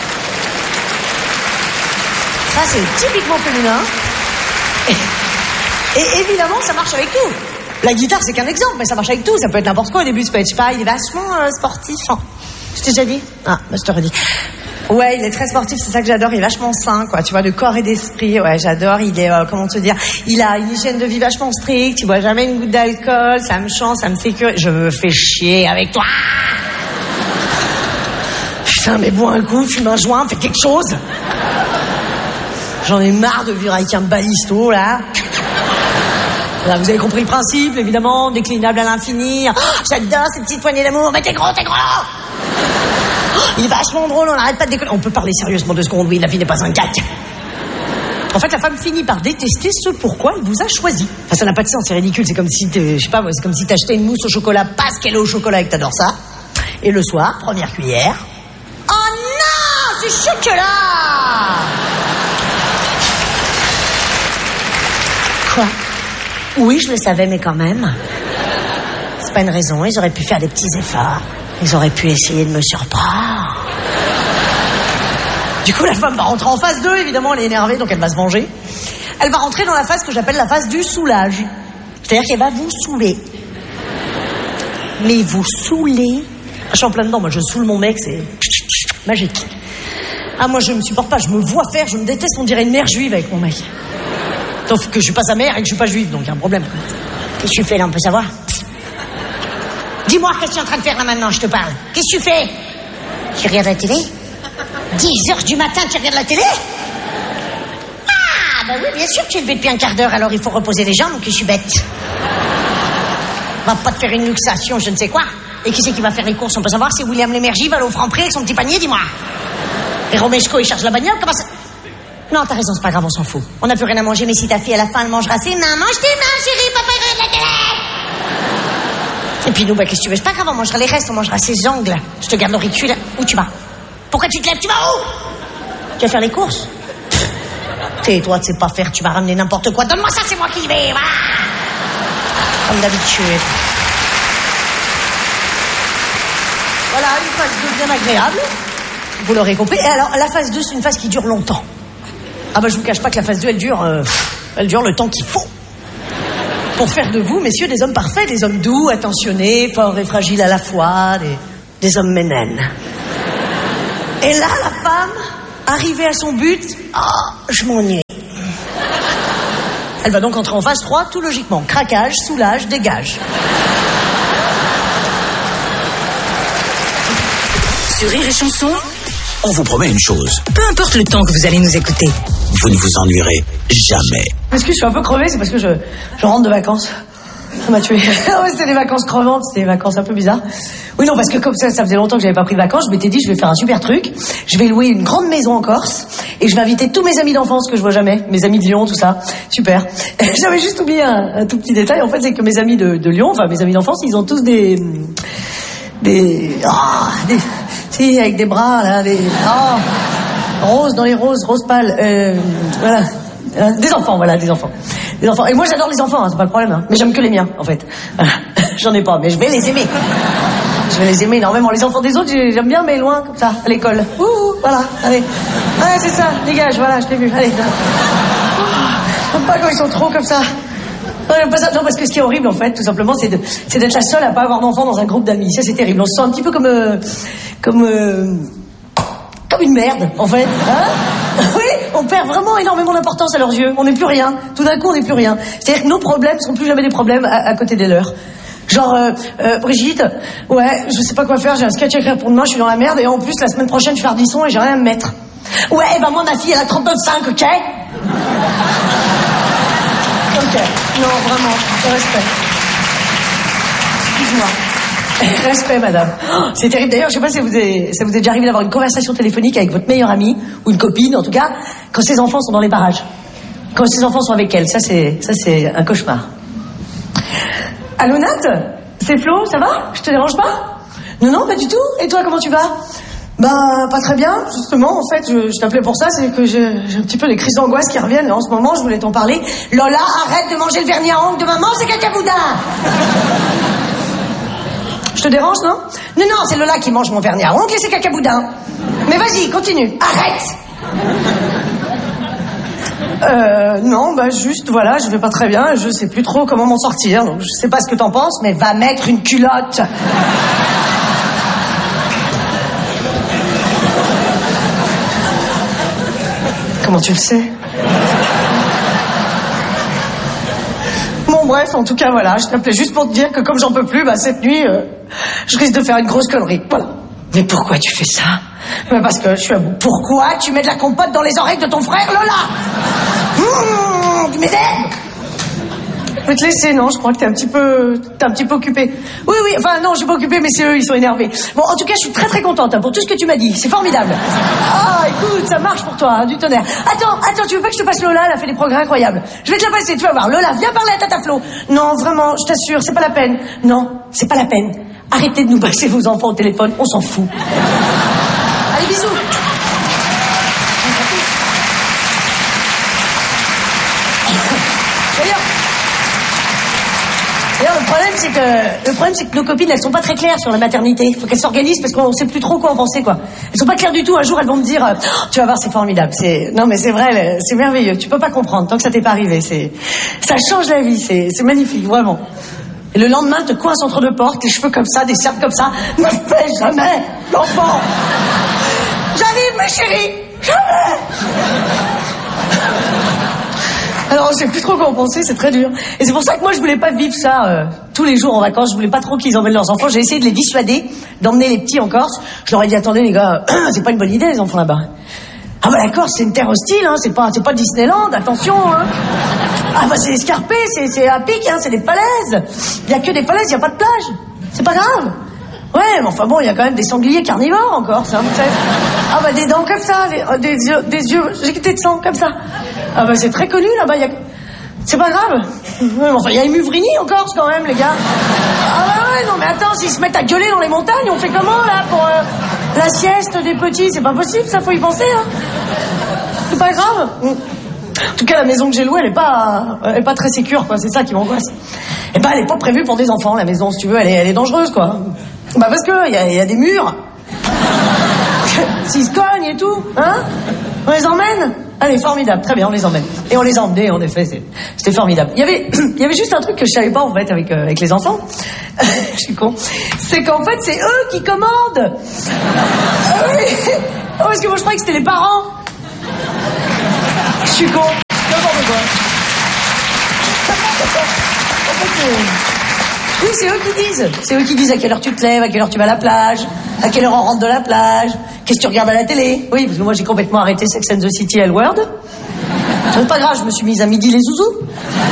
Ça, c'est typiquement féminin. Et, et évidemment, ça marche avec tout. La guitare, c'est qu'un exemple, mais ça marche avec tout. Ça peut être n'importe quoi. Au début, ça peut être, je sais pas, il est vachement euh, sportif. Hein. Je t'ai déjà dit? Ah, bah, je te redis. Ouais, il est très sportif, c'est ça que j'adore. Il est vachement sain, quoi. Tu vois, de corps et d'esprit. Ouais, j'adore. Il est, euh, comment te dire, il a une hygiène de vie vachement stricte. Il boit jamais une goutte d'alcool. Ça me chante, ça me sécurise. Je me fais chier avec toi. Putain, mais bois un coup, fume un joint, fais quelque chose. J'en ai marre de vivre avec un balisto, là. Là, vous avez compris le principe, évidemment, déclinable à l'infini. Oh, j'adore ces petites poignées d'amour. Mais t'es gros, t'es gros. Oh, il est vachement drôle, on n'arrête pas de déconner. On peut parler sérieusement deux secondes, oui, la vie n'est pas un gag. En fait, la femme finit par détester ce pourquoi elle vous a choisi. Enfin, ça n'a pas de sens, c'est ridicule. C'est comme si, je sais pas, c'est comme si t'achetais une mousse au chocolat parce qu'elle est au chocolat et que t'adores ça. Et le soir, première cuillère. Oh non, c'est chocolat. Quoi? Oui, je le savais, mais quand même. C'est pas une raison, ils auraient pu faire des petits efforts. Ils auraient pu essayer de me surprendre. Du coup, la femme va rentrer en phase deux, évidemment, elle est énervée, donc elle va se venger. Elle va rentrer dans la phase que j'appelle la phase du soulage. C'est-à-dire qu'elle va vous saouler. Mais vous saouler... Je suis en plein dedans, moi je saoule mon mec, c'est magique. Ah, moi je me supporte pas, je me vois faire, je me déteste, on dirait une mère juive avec mon mec. Sauf que je suis pas sa mère et que je suis pas juive, donc il y a un problème. Qu'est-ce que tu fais là, on peut savoir? Dis-moi, qu'est-ce que tu es en train de faire là maintenant, je te parle. Qu'est-ce que tu fais? Tu regardes la télé? dix heures du matin, tu regardes la télé? Ah, bah oui, bien sûr que tu es levé depuis un quart d'heure, alors il faut reposer les jambes, que je suis bête. Va pas te faire une luxation, je ne sais quoi. Et qui c'est qui va faire les courses? On peut savoir si William Lémergie va aller au Franprix avec son petit panier, dis-moi. Et Romeshko, il charge la bagnole, comment ça... Non, t'as raison, c'est pas grave, on s'en fout. On n'a plus rien à manger, mais si ta fille, à la fin, elle mangera ses mains, mange tes mains, chérie, papa, regarde la télé. Et puis nous, bah, qu'est-ce que tu veux? C'est pas grave, on mangera les restes, on mangera ses ongles. Je te garde l'auricule. Où tu vas? Pourquoi tu te lèves? Tu vas où? Tu vas faire les courses? Tais-toi, tu sais pas faire, tu vas ramener n'importe quoi. Donne-moi ça, c'est moi qui y vais, voilà. Comme d'habitude. Voilà, une phase deux bien agréable. Vous l'aurez compris. Et alors, la phase deux, c'est une phase qui dure longtemps. Ah bah, je vous cache pas que la phase deux, elle dure, euh, elle dure le temps qu'il faut. pour faire de vous, messieurs, des hommes parfaits, des hommes doux, attentionnés, forts et fragiles à la fois, des, des hommes ménènes. Et là, la femme, arrivée à son but, oh, je m'ennuie. Elle va donc entrer en phase trois, tout logiquement. Craquage, soulage, dégage. Sur Rire et Chanson, on vous promet une chose. Peu importe le temps que vous allez nous écouter, vous ne vous ennuierez jamais. Est-ce que je suis un peu crevée? C'est parce que je, je rentre de vacances. Ça m'a tué. Ouais, c'était des vacances crevantes, c'était des vacances un peu bizarres. Oui, non, parce que comme ça, ça faisait longtemps que j'avais pas pris de vacances, je m'étais dit, je vais faire un super truc. Je vais louer une grande maison en Corse et je vais inviter tous mes amis d'enfance que je vois jamais, mes amis de Lyon, tout ça. Super. J'avais juste oublié un, un tout petit détail. En fait, c'est que mes amis de, de Lyon, enfin mes amis d'enfance, ils ont tous des, des, oh, des, si, avec des bras là, des, oh, roses dans les roses, roses pâles. Euh, voilà. Des enfants, voilà, des enfants. Des enfants. Et moi, j'adore les enfants, hein, c'est pas le problème. Hein. Mais j'aime que les miens, en fait. J'en ai pas, mais je vais les aimer. Je vais les aimer énormément. Les enfants des autres, j'aime bien, mais loin, comme ça, à l'école. Ouh, voilà, allez. Ouais, c'est ça, dégage, voilà, je t'ai vu. Allez. J'aime pas quand ils sont trop comme ça. Non, j'aime pas ça. Non, parce que ce qui est horrible, en fait, tout simplement, c'est de, c'est d'être la seule à pas avoir d'enfants dans un groupe d'amis. Ça, c'est terrible. On se sent un petit peu comme, euh, comme, euh, comme une merde, en fait. Hein? Oui, on perd vraiment énormément d'importance à leurs yeux. On n'est plus rien. Tout d'un coup, on n'est plus rien. C'est-à-dire que nos problèmes sont plus jamais des problèmes à, à côté des leurs. Genre, euh, euh, Brigitte, ouais, je sais pas quoi faire, j'ai un sketch à écrire pour demain, je suis dans la merde, et en plus, la semaine prochaine, je fais Ardisson et j'ai rien à me mettre. Ouais, ben moi, ma fille, elle a trente-neuf virgule cinq, ok? Ok, non, vraiment, respect. Excuse-moi. Respect, madame. Oh, c'est terrible. D'ailleurs, je sais pas si vous est, ça vous est déjà arrivé d'avoir une conversation téléphonique avec votre meilleure amie, ou une copine, en tout cas, quand ses enfants sont dans les barrages. Quand ses enfants sont avec elle. Ça, c'est, ça, c'est un cauchemar. Allô, Nat? C'est Flo, ça va? Je te dérange pas? Non, non, pas du tout. Et toi, comment tu vas? Ben, pas très bien. Justement, en fait, je, je t'appelais pour ça, c'est que j'ai, j'ai un petit peu des crises d'angoisse qui reviennent. En ce moment, je voulais t'en parler. Lola, arrête de manger le vernis à ongles de maman, c'est cacaboudin. Je te dérange, non? Non, non, c'est Lola qui mange mon vernis à ongles et c'est cacaboudin. Mais vas-y, continue. Arrête. Euh, non, bah juste, voilà, je vais pas très bien, je sais plus trop comment m'en sortir, donc je sais pas ce que t'en penses, mais va mettre une culotte. Comment tu le sais? Bon, bref, en tout cas, voilà, je t'appelais juste pour te dire que comme j'en peux plus, bah cette nuit, euh, je risque de faire une grosse connerie, voilà. Mais pourquoi tu fais ça? Mais parce que je suis à bout. Pourquoi tu mets de la compote dans les oreilles de ton frère, Lola? Mmh, tu m'énerves. Je vais te laisser, non? Je crois que t'es un petit peu, t'es un petit peu occupé. Oui, oui, enfin non, je suis pas occupée, mais c'est eux, ils sont énervés. Bon, en tout cas, je suis très très contente hein, pour tout ce que tu m'as dit. C'est formidable. Ah, écoute, ça marche pour toi, hein, du tonnerre. Attends, attends, tu veux pas que je te passe Lola? Elle a fait des progrès incroyables. Je vais te la passer, tu vas voir. Lola, viens parler à Tata Flo. Non, vraiment, je t'assure, c'est pas la peine. Non, c'est pas la peine. Arrêtez de nous passer vos enfants au téléphone, on s'en fout. Allez, bisous. D'ailleurs, d'ailleurs, le problème, c'est que, le problème, c'est que nos copines, elles sont pas très claires sur la maternité. Il faut qu'elles s'organisent parce qu'on sait plus trop quoi en penser, quoi. Elles sont pas claires du tout. Un jour, elles vont me dire, oh, tu vas voir, c'est formidable. C'est, non, mais c'est vrai, c'est merveilleux. Tu peux pas comprendre tant que ça t'est pas arrivé. C'est, ça change la vie. C'est, c'est magnifique, vraiment. Et le lendemain, te coince entre deux portes, les cheveux comme ça, des cercles comme ça. Ne fais jamais l'enfant. J'arrive, ma chérie. Jamais. Alors, je sais plus trop quoi en penser, c'est très dur. Et c'est pour ça que moi, je voulais pas vivre ça euh, tous les jours en vacances. Je voulais pas trop qu'ils emmènent leurs enfants. J'ai essayé de les dissuader, d'emmener les petits en Corse. Je leur ai dit, attendez les gars, c'est pas une bonne idée les enfants là-bas. Ah bah la Corse, c'est une terre hostile, hein. C'est pas, c'est pas Disneyland, attention, hein. Ah bah c'est escarpé, c'est, c'est à pic, hein. C'est des falaises. Il y a que des falaises, il y a pas de plage. C'est pas grave. Ouais, mais enfin bon, il y a quand même des sangliers carnivores encore, ça. Ah bah des dents comme ça, des, des yeux, des yeux éjectés de sang comme ça. Ah bah c'est très connu là-bas. Y a... C'est pas grave. Ouais, mais enfin, il y a les Muvrini en Corse quand même, les gars. Ah bah ouais, non mais attends, s'ils se mettent à gueuler dans les montagnes, on fait comment là pour euh, la sieste des petits? C'est pas possible, ça faut y penser, hein. C'est pas grave. En tout cas, la maison que j'ai louée, elle est pas, elle est pas très sécure, quoi. C'est ça qui m'angoisse. Et bah, elle est pas prévue pour des enfants, la maison, si tu veux. Elle est, elle est dangereuse, quoi. Bah, parce que il y a, y a des murs. S'ils se cognent et tout, hein? On les emmène? Allez, formidable, très bien, on les emmène. Et on les a emmenés, en effet, c'est- c'était formidable. Il y avait, il y avait juste un truc que je savais pas, en fait, avec, euh, avec les enfants. Je suis con. C'est qu'en fait, c'est eux qui commandent. Ah oui. Oh, parce que moi, je croyais que c'était les parents. Je suis con. N'importe quoi. En fait, c'est... Oui, c'est eux qui disent. C'est eux qui disent à quelle heure tu te lèves, à quelle heure tu vas à la plage, à quelle heure on rentre de la plage, qu'est-ce que tu regardes à la télé. Oui, parce que moi j'ai complètement arrêté Sex and the City et L-Word. C'est pas grave, je me suis mise à midi les zouzous.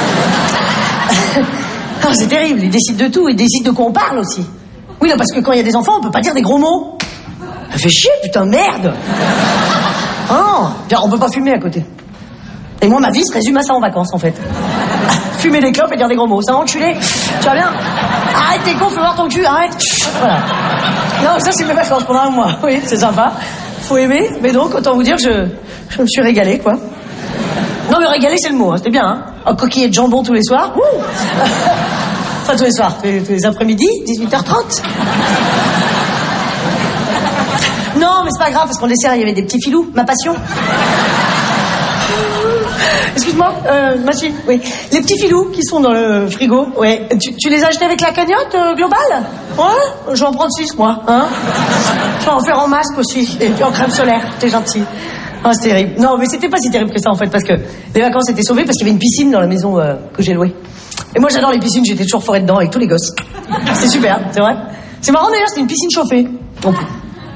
Ah, c'est terrible, ils décident de tout, ils décident de quoi on parle aussi. Oui, non, parce que quand il y a des enfants, on peut pas dire des gros mots. Ça fait chier, putain, merde. Oh, on peut pas fumer à côté. Et moi, ma vie se résume à ça en vacances, en fait. Fumer des clopes et dire des gros mots. Ça enculé. Tu vas bien? Arrête, t'es con, fais voir ton cul, arrête. Voilà. Non, ça, c'est mes vacances pendant un mois. Oui, c'est sympa. Faut aimer. Mais donc, autant vous dire, je, je me suis régalée, quoi. Non, mais régalée, c'est le mot. Hein. C'était bien, hein. Un coquillet de jambon tous les soirs. Ouh. Enfin, tous les soirs. Tous les, tous les après-midi, dix-huit heures trente. Non, mais c'est pas grave, parce qu'en dessert, il y avait des petits filous. Ma passion. Excuse-moi, euh, machine, oui. Les petits filous qui sont dans le frigo, ouais. Tu, tu les as achetés avec la cagnotte euh, globale? Ouais, je vais en prendre six, moi, hein. Je vais en faire en masque aussi, et puis en crème solaire, t'es gentil. Oh, c'est terrible. Non, mais c'était pas si terrible que ça, en fait, parce que les vacances étaient sauvées parce qu'il y avait une piscine dans la maison euh, que j'ai louée. Et moi, j'adore les piscines, j'étais toujours forée dedans avec tous les gosses. C'est super, c'est vrai. C'est marrant, d'ailleurs, c'était une piscine chauffée. Non plus.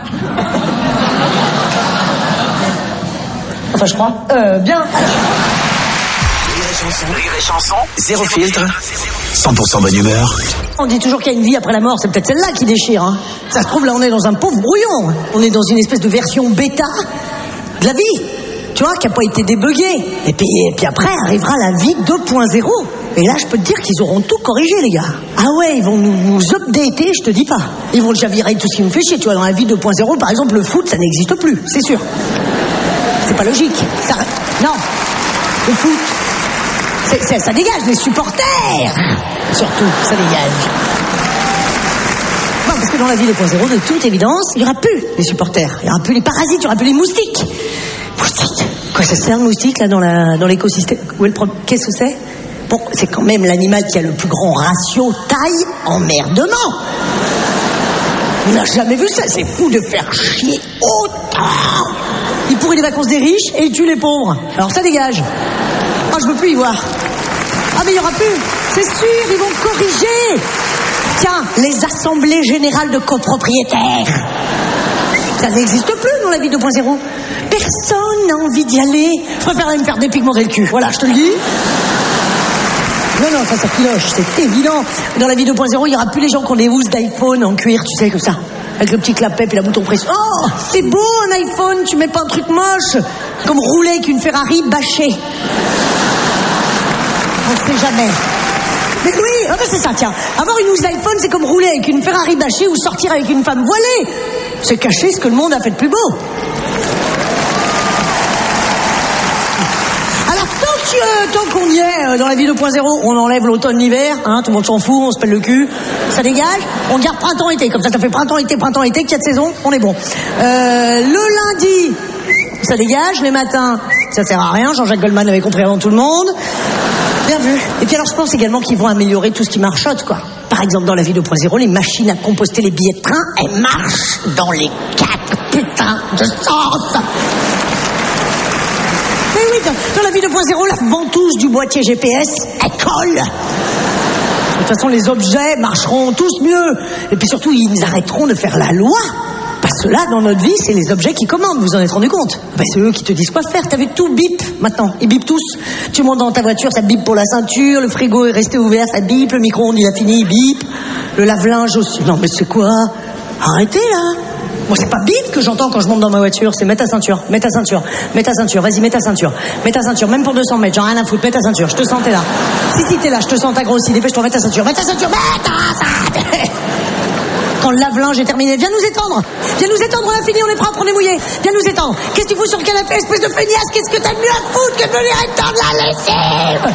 Enfin, je crois. Euh, bien. Rire et chanson, zéro filtre, cent pour cent bonne humeur. On dit toujours qu'il y a une vie après la mort, c'est peut-être celle-là qui déchire. Hein. Ça se trouve, là, on est dans un pauvre brouillon. On est dans une espèce de version bêta de la vie, tu vois, qui n'a pas été débuguée. Et puis, et puis après, arrivera la vie deux point zéro. Et là, je peux te dire qu'ils auront tout corrigé, les gars. Ah ouais, ils vont nous, nous updater, je te dis pas. Ils vont déjà virer tout ce qui me fait chier. Tu vois, dans la vie deux point zéro, par exemple, le foot, ça n'existe plus, c'est sûr. C'est pas logique. Ça... Non, le foot... C'est, c'est, ça dégage, les supporters. Surtout, ça dégage. Non, parce que dans la vie deux point zéro, de toute évidence, il n'y aura plus les supporters. Il n'y aura plus les parasites, il n'y aura plus les moustiques. Moustiques. Quoi, ça sert le moustique, là, dans, la, dans l'écosystème? Où est le problème? Qu'est-ce que c'est? Bon, c'est quand même l'animal qui a le plus grand ratio taille-emmerdement. On n'a jamais vu ça, c'est fou de faire chier autant. Il pourrit les vacances des riches et il tue les pauvres. Alors ça dégage. Oh, je veux plus y voir. Ah, mais il y aura plus. C'est sûr, ils vont corriger. Tiens, les assemblées générales de copropriétaires. Ça n'existe plus dans la vie deux point zéro. Personne n'a envie d'y aller. Je préfère aller me faire dépigmenter le cul. Voilà, je te le dis. Non, non, ça, ça filoche, c'est évident. Dans la vie deux point zéro, il n'y aura plus les gens qui ont des housses d'iPhone en cuir, tu sais, comme ça. Avec le petit clapet et la bouton pression. Oh, c'est beau un iPhone, tu mets pas un truc moche. Comme rouler avec une Ferrari bâchée. On ne sait jamais. Mais oui, ah ben c'est ça, tiens. Avoir une housse d'iPhone, c'est comme rouler avec une Ferrari bâchée ou sortir avec une femme voilée. C'est cacher ce que le monde a fait de plus beau. Alors, tant, que, euh, tant qu'on y est, euh, dans la vie deux point zéro, on enlève l'automne, l'hiver, hein, tout le monde s'en fout, on se pèle le cul, ça dégage, on garde printemps-été, comme ça, ça fait printemps-été, printemps-été, quatre saisons, on est bon. Euh, le lundi, ça dégage, les matins, ça sert à rien, Jean-Jacques Goldman avait compris avant tout le monde. Bien vu. Et puis alors, je pense également qu'ils vont améliorer tout ce qui marchote, quoi. Par exemple, dans la vie deux point zéro, les machines à composter les billets de train, elles marchent dans les quatre putains de sens. Mais oui, dans, dans la vie deux point zéro, la ventouse du boîtier G P S, elle colle. De toute façon, les objets marcheront tous mieux. Et puis surtout, ils arrêteront de faire la loi. Parce que là, dans notre vie, c'est les objets qui commandent, vous en êtes rendu compte? Ben, c'est eux qui te disent quoi faire. T'as vu, tout bip maintenant. Ils bipent tous. Tu montes dans ta voiture, ça bip pour la ceinture. Le frigo est resté ouvert, ça bip. Le micro-ondes, il a fini, il bip. Le lave-linge aussi. Non, mais c'est quoi? Arrêtez, là. Moi, c'est pas bip que j'entends quand je monte dans ma voiture. C'est mets ta ceinture, mets ta ceinture, mets ta ceinture. Vas-y, mets ta ceinture. Mets ta ceinture, même pour deux cents mètres. J'en ai rien à foutre. Mets ta ceinture. Je te sens, t'es là. Si, si, t'es là. Je te sens, t'as grossi. Dépêche-toi, mets ta ceinture. Mets ta ceinture, mets ta ceinture. Quand le lave-linge est terminé, viens nous étendre. Viens nous étendre, on a fini, on est propre, on est mouillé. Viens nous étendre. Qu'est-ce que tu fous sur le canapé, espèce de feignasse? Qu'est-ce que t'as de mieux à foutre que de venir étendre la lessive?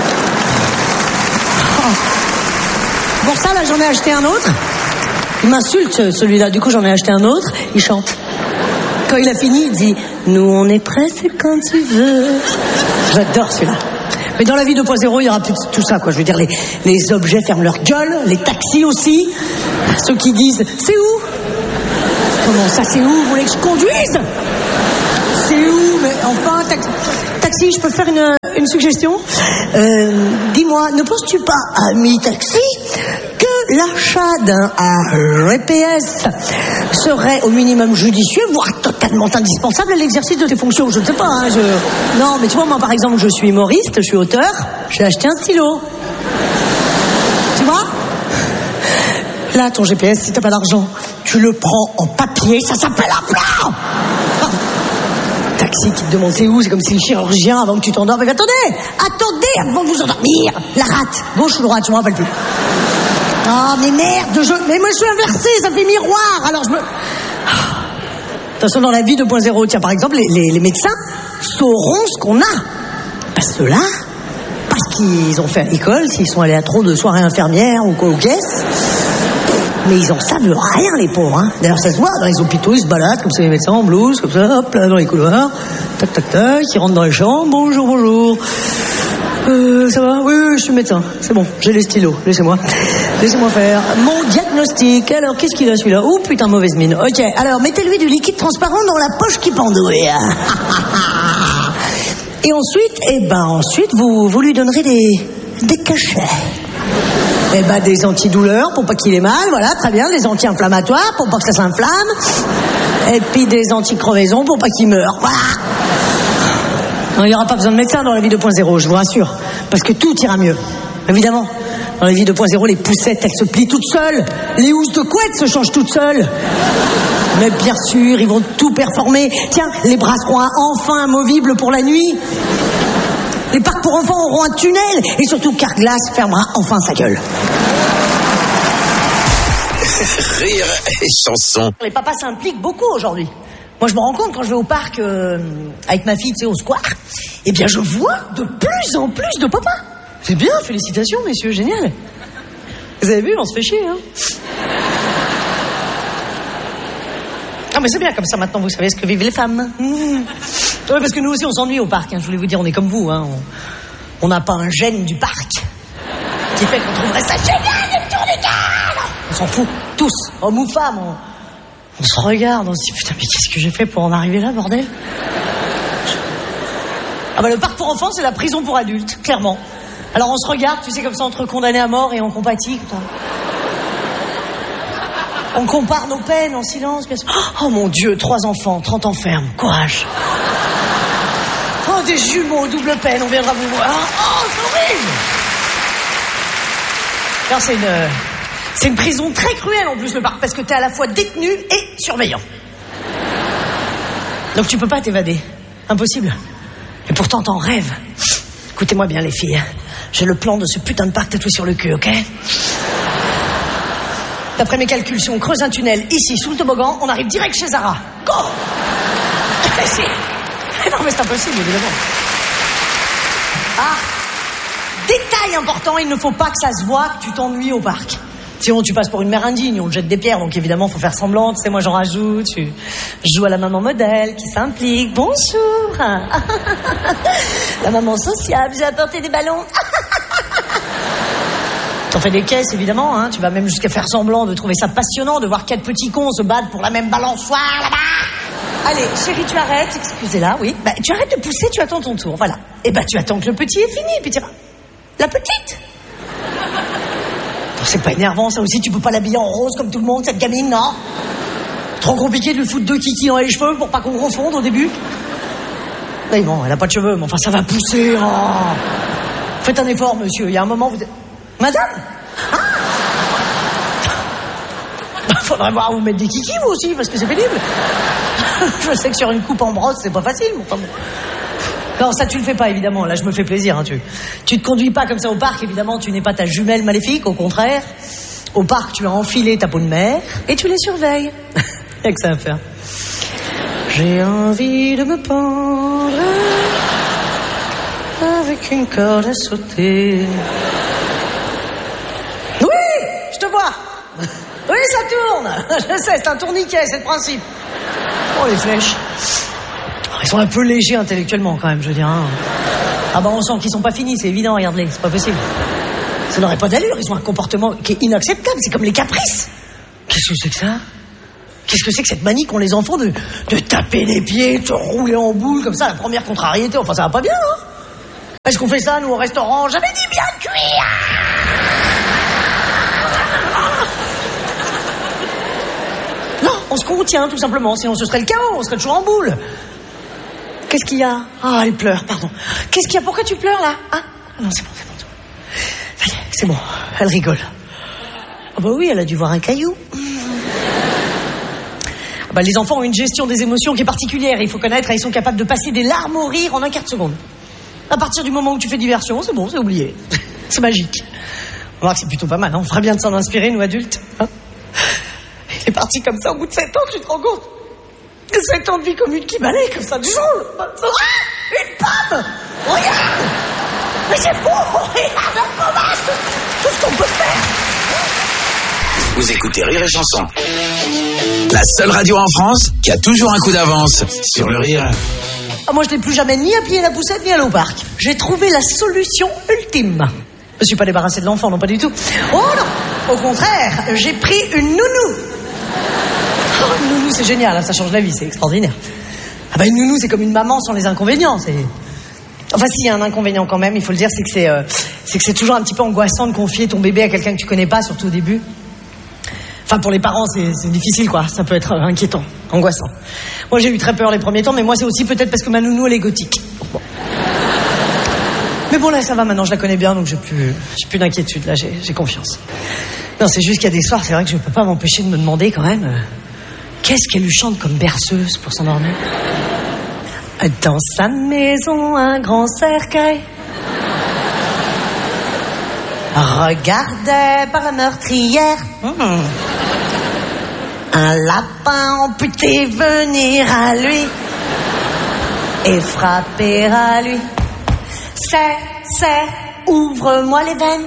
Oh. Pour ça, là, j'en ai acheté un autre. Il m'insulte, celui-là. Du coup, j'en ai acheté un autre. Il chante. Quand il a fini, il dit... Nous, on est prêts, c'est quand tu veux. J'adore celui-là. Mais dans la vie deux point zéro, il y aura plus tout ça, quoi. Je veux dire, les, les objets ferment leur gueule, les taxis aussi. Ceux qui disent, c'est où? Comment ça, c'est où? Vous voulez que je conduise? C'est où? Mais enfin, taxi, taxi, je peux faire une, une suggestion? euh, Dis-moi, ne penses-tu pas, ami taxi, que l'achat d'un G P S serait au minimum judicieux, voire totalement indispensable à l'exercice de tes fonctions? Je ne sais pas, hein, je... Non, mais tu vois, moi, par exemple, je suis humoriste, je suis auteur, j'ai acheté un stylo. Tu vois? Là, ton G P S, si t'as pas d'argent, tu le prends en papier, ça s'appelle un plan. Taxi qui te demande c'est où, c'est comme si le chirurgien, avant que tu t'endormes, mais attendez, attendez, avant de vous endormir, la rate, gauche ou droite, je m'en rappelle plus. Oh, mais merde, je... mais moi je suis inversé, ça fait miroir, alors je me... De toute façon, dans la vie deux point zéro, tiens, par exemple, les, les, les médecins sauront ce qu'on a. Parce que là, parce qu'ils ont fait à l'école, s'ils sont allés à trop de soirées infirmières ou quoi, aux caisses, mais ils en savent rien, les pauvres, hein. D'ailleurs, ça se voit, dans les hôpitaux, ils se baladent, comme ça, les médecins en blouse, comme ça, hop, là, dans les couloirs, tac, tac, tac, ils rentrent dans les chambres, bonjour, bonjour. Euh, ça va? Oui, oui, je suis médecin. C'est bon, j'ai les stylos. Laissez-moi. Laissez-moi faire mon diagnostic. Alors, qu'est-ce qu'il a, celui-là? Oh, putain, mauvaise mine. Ok, alors, mettez-lui du liquide transparent dans la poche qui pendouille. Et ensuite, eh ben, ensuite, vous, vous lui donnerez des, des cachets. Eh ben, des antidouleurs pour pas qu'il ait mal, voilà, très bien. Des anti-inflammatoires pour pas que ça s'inflamme. Et puis des anti-crevaisons pour pas qu'il meure. Voilà. Non, il n'y aura pas besoin de médecin dans la vie deux point zéro, je vous rassure. Parce que tout ira mieux. Évidemment. Dans la vie deux point zéro, les poussettes, elles se plient toutes seules. Les housses de couette se changent toutes seules. Mais bien sûr, ils vont tout performer. Tiens, les bras seront enfin amovibles pour la nuit. Les parcs pour enfants auront un tunnel. Et surtout, Carglass fermera enfin sa gueule. Rire et chanson. Les papas s'impliquent beaucoup aujourd'hui. Moi, je me rends compte quand je vais au parc euh, avec ma fille, tu sais, au square, eh bien, je vois de plus en plus de papas. C'est bien, félicitations, messieurs, génial. Vous avez vu, on se fait chier, hein. Ah, mais c'est bien, comme ça, maintenant, vous savez ce que vivent les femmes. Mmh. Oui, parce que nous aussi, on s'ennuie au parc, hein, je voulais vous dire, on est comme vous, hein. On n'a pas un gène du parc qui fait qu'on trouverait ça génial, une tour du cadre. On s'en fout, tous, hommes ou femmes, on... On se regarde, on se dit, putain, mais qu'est-ce que j'ai fait pour en arriver là, bordel? Ah bah le parc pour enfants, c'est la prison pour adultes, clairement. Alors on se regarde, tu sais, comme ça, entre condamnés à mort et on compatit. Putain. On compare nos peines en silence. Oh mon Dieu, trois enfants, trente enfermes, courage. Oh, des jumeaux, double peine, on viendra vous voir. Oh, c'est horrible. Alors c'est une... C'est une prison très cruelle en plus, le parc, parce que t'es à la fois détenu et surveillant. Donc tu peux pas t'évader. Impossible. Et pourtant t'en rêves. Écoutez-moi bien les filles. J'ai le plan de ce putain de parc tatoué sur le cul, ok? D'après mes calculs, si on creuse un tunnel ici, sous le toboggan, on arrive direct chez Zara. Go! Non mais c'est impossible, évidemment. Ah! Détail important, il ne faut pas que ça se voit que tu t'ennuies au parc. Sinon, tu passes pour une mère indigne, on te jette des pierres, donc évidemment, faut faire semblant. Tu sais, moi, j'en rajoute. Je joue à la maman modèle qui s'implique. Bonjour. La maman sociable, j'ai apporté des ballons. T'en fais des caisses, évidemment. Hein. Tu vas même jusqu'à faire semblant de trouver ça passionnant de voir quatre petits cons se battre pour la même balançoire là-bas. Allez, chérie, tu arrêtes. Excusez-la, oui. Bah, tu arrêtes de pousser, tu attends ton tour. Voilà. Et bah, tu attends que le petit est fini, puis tu vas. La petite. C'est pas énervant, ça aussi, tu peux pas l'habiller en rose comme tout le monde, cette gamine, non? Trop compliqué de lui foutre deux kikis dans les cheveux pour pas qu'on confonde au début. Mais bon, elle a pas de cheveux, mais enfin, ça va pousser. Oh. Faites un effort, monsieur, il y a un moment, vous... Madame? Ah. Faudrait voir vous mettre des kikis, vous aussi, parce que c'est pénible. Je sais que sur une coupe en brosse, c'est pas facile, mais enfin bon... Non, ça tu le fais pas, évidemment. Là, je me fais plaisir. Hein, tu, tu te conduis pas comme ça au parc, évidemment. Tu n'es pas ta jumelle maléfique, au contraire. Au parc, tu as enfilé ta peau de mer et tu les surveilles. Il y a que ça à faire. J'ai envie de me pendre avec une corde à sauter. Oui, je te vois. Oui, ça tourne. Je sais, c'est un tourniquet, c'est le principe. Oh, les flèches. sont un peu légers intellectuellement quand même, je veux dire. Hein. Ah bah on sent qu'ils sont pas finis, c'est évident, regarde-les, c'est pas possible. Ça n'aurait pas d'allure, ils ont un comportement qui est inacceptable, c'est comme les caprices. Qu'est-ce que c'est que ça? Qu'est-ce que c'est que cette manie qu'ont les enfants de, de taper les pieds, de se rouler en boule comme ça, la première contrariété, enfin ça va pas bien, hein? Est-ce qu'on fait ça, nous, au restaurant? J'avais dit bien cuit. Non, on se contient, tout simplement, sinon ce serait le chaos, on serait toujours en boule. Qu'est-ce qu'il y a? Ah, elle pleure, pardon. Qu'est-ce qu'il y a? Pourquoi tu pleures, là? Hein? Ah non, c'est bon, c'est bon. Ça y est, c'est bon, elle rigole. Ah bah oui, elle a dû voir un caillou. Ah bah, les enfants ont une gestion des émotions qui est particulière. Il faut connaître, ils sont capables de passer des larmes au rire en un quart de seconde. À partir du moment où tu fais diversion, c'est bon, c'est oublié. C'est magique. On va voir que c'est plutôt pas mal, hein. On ferait bien de s'en inspirer, nous adultes. Hein, il est parti comme ça au bout de sept ans, tu te rends compte? sept ans de vie commune qui balaye comme ça du jour. Ah, une pomme! Regarde! Mais c'est fou! Regarde la pomme! Tout ce qu'on peut faire! Vous écoutez Rire et Chanson. La seule radio en France qui a toujours un coup d'avance sur le rire. Ah, moi, je n'ai plus jamais ni appuyé la poussette ni allé au parc. J'ai trouvé la solution ultime. Je ne suis pas débarrassée de l'enfant, non, pas du tout. Oh non! Au contraire, j'ai pris une nounou. Oh, une nounou, c'est génial, hein, ça change la vie, c'est extraordinaire. Ah bah, une nounou, c'est comme une maman sans les inconvénients. C'est... Enfin, s'il y a un inconvénient quand même, il faut le dire, c'est que c'est, euh, c'est que c'est toujours un petit peu angoissant de confier ton bébé à quelqu'un que tu connais pas, surtout au début. Enfin, pour les parents, c'est, c'est difficile, quoi. Ça peut être inquiétant, angoissant. Moi, j'ai eu très peur les premiers temps, mais moi, c'est aussi peut-être parce que ma nounou, elle est gothique. Bon. Mais bon, là, ça va, maintenant, je la connais bien, donc j'ai plus, j'ai plus d'inquiétude, là, j'ai, j'ai confiance. Non, c'est juste qu'il y a des soirs, c'est vrai que je peux pas m'empêcher de me demander, quand même, euh, qu'est-ce qu'elle lui chante comme berceuse pour s'endormir? Dans sa maison, un grand cercueil regardait par la meurtrière. Mmh. Un lapin amputé venir à lui et frapper à lui. Serre, serre, ouvre-moi les veines,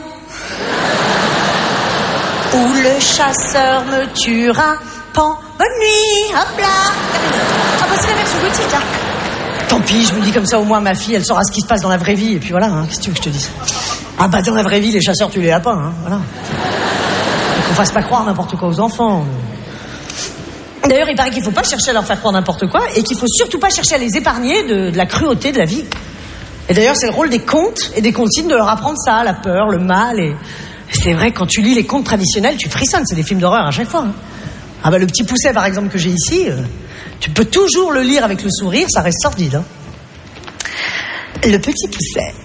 ou le chasseur me tuera. Pan, bonne nuit, hop là. Ah bah c'est la version gothique, hein. Tant pis, je me dis comme ça, au moins ma fille, elle saura ce qui se passe dans la vraie vie, et puis voilà, hein, qu'est-ce que tu veux que je te dise? Ah bah dans la vraie vie, les chasseurs tuent les lapins, hein, voilà. Et qu'on fasse pas croire n'importe quoi aux enfants. D'ailleurs, il paraît qu'il faut pas chercher à leur faire croire n'importe quoi, et qu'il faut surtout pas chercher à les épargner de, de la cruauté de la vie. Et d'ailleurs, c'est le rôle des contes et des comptines de leur apprendre ça, la peur, le mal, et, et c'est vrai, quand tu lis les contes traditionnels, tu frissonnes, c'est des films d'horreur à chaque fois, hein. Ah bah le Petit Pousset, par exemple, que j'ai ici, euh, tu peux toujours le lire avec le sourire, ça reste sordide, hein. Le Petit Pousset.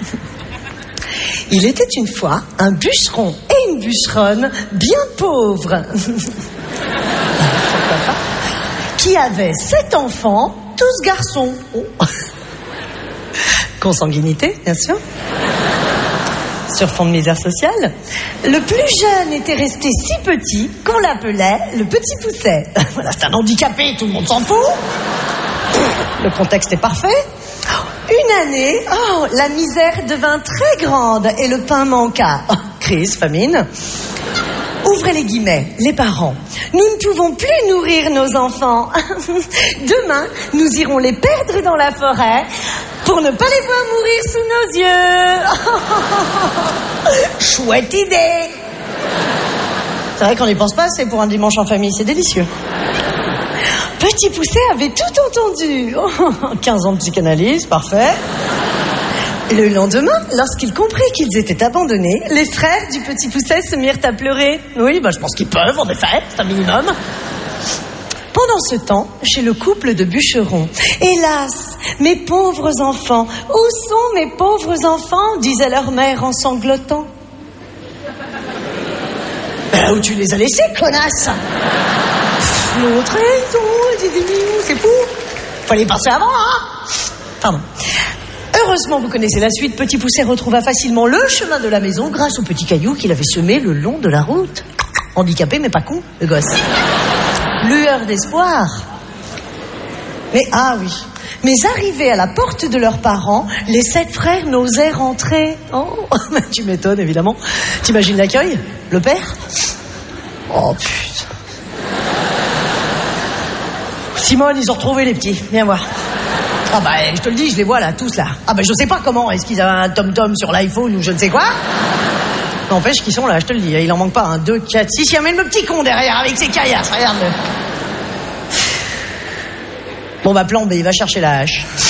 Il était une fois un bûcheron et une bûcheronne bien pauvres qui avaient sept enfants, tous garçons. Oh. Consanguinité, bien sûr. Sur fond de misère sociale. Le plus jeune était resté si petit qu'on l'appelait le Petit Pousset. Voilà, c'est un handicapé, tout le monde s'en fout. Le contexte est parfait. Une année, oh, la misère devint très grande et le pain manqua. Oh, crise, famine. Ouvrez les guillemets, les parents. Nous ne pouvons plus nourrir nos enfants. Demain, nous irons les perdre dans la forêt pour ne pas les voir mourir sous nos yeux. Chouette idée. C'est vrai qu'on n'y pense pas, c'est pour un dimanche en famille, c'est délicieux. Petit Pousset avait tout entendu. Oh, quinze ans de psychanalyse, parfait. Le lendemain, lorsqu'il comprit qu'ils étaient abandonnés, les frères du Petit Pousset se mirent à pleurer. Oui, bah, je pense qu'ils peuvent, en effet, c'est un minimum. Pendant ce temps, chez le couple de bûcherons, hélas, mes pauvres enfants, où sont mes pauvres enfants, disait leur mère en sanglotant. Ben là où tu les as laissés, connasse. L'autre, ils sont, ils disent, c'est fou. Fallait y penser avant, hein. Pardon. Heureusement, vous connaissez la suite. Petit Pousset retrouva facilement le chemin de la maison grâce aux petits cailloux qu'il avait semés le long de la route. Handicapé, mais pas con, le gosse. Lueur d'espoir. Mais, ah oui. Mais arrivés à la porte de leurs parents, les sept frères n'osaient rentrer. Oh, tu m'étonnes, évidemment. T'imagines l'accueil? Le père? Oh, putain. Simone, ils ont retrouvé les petits. Viens voir. Ah bah, je te le dis, je les vois là, tous là. Ah bah, je sais pas comment, est-ce qu'ils avaient un tom-tom sur l'iPhone ou je ne sais quoi. N'empêche qu'ils sont là, je te le dis, il en manque pas un, deux, quatre, six, il y a même le petit con derrière avec ses caillasses, regarde. Bon bah, plan B, va chercher la hache.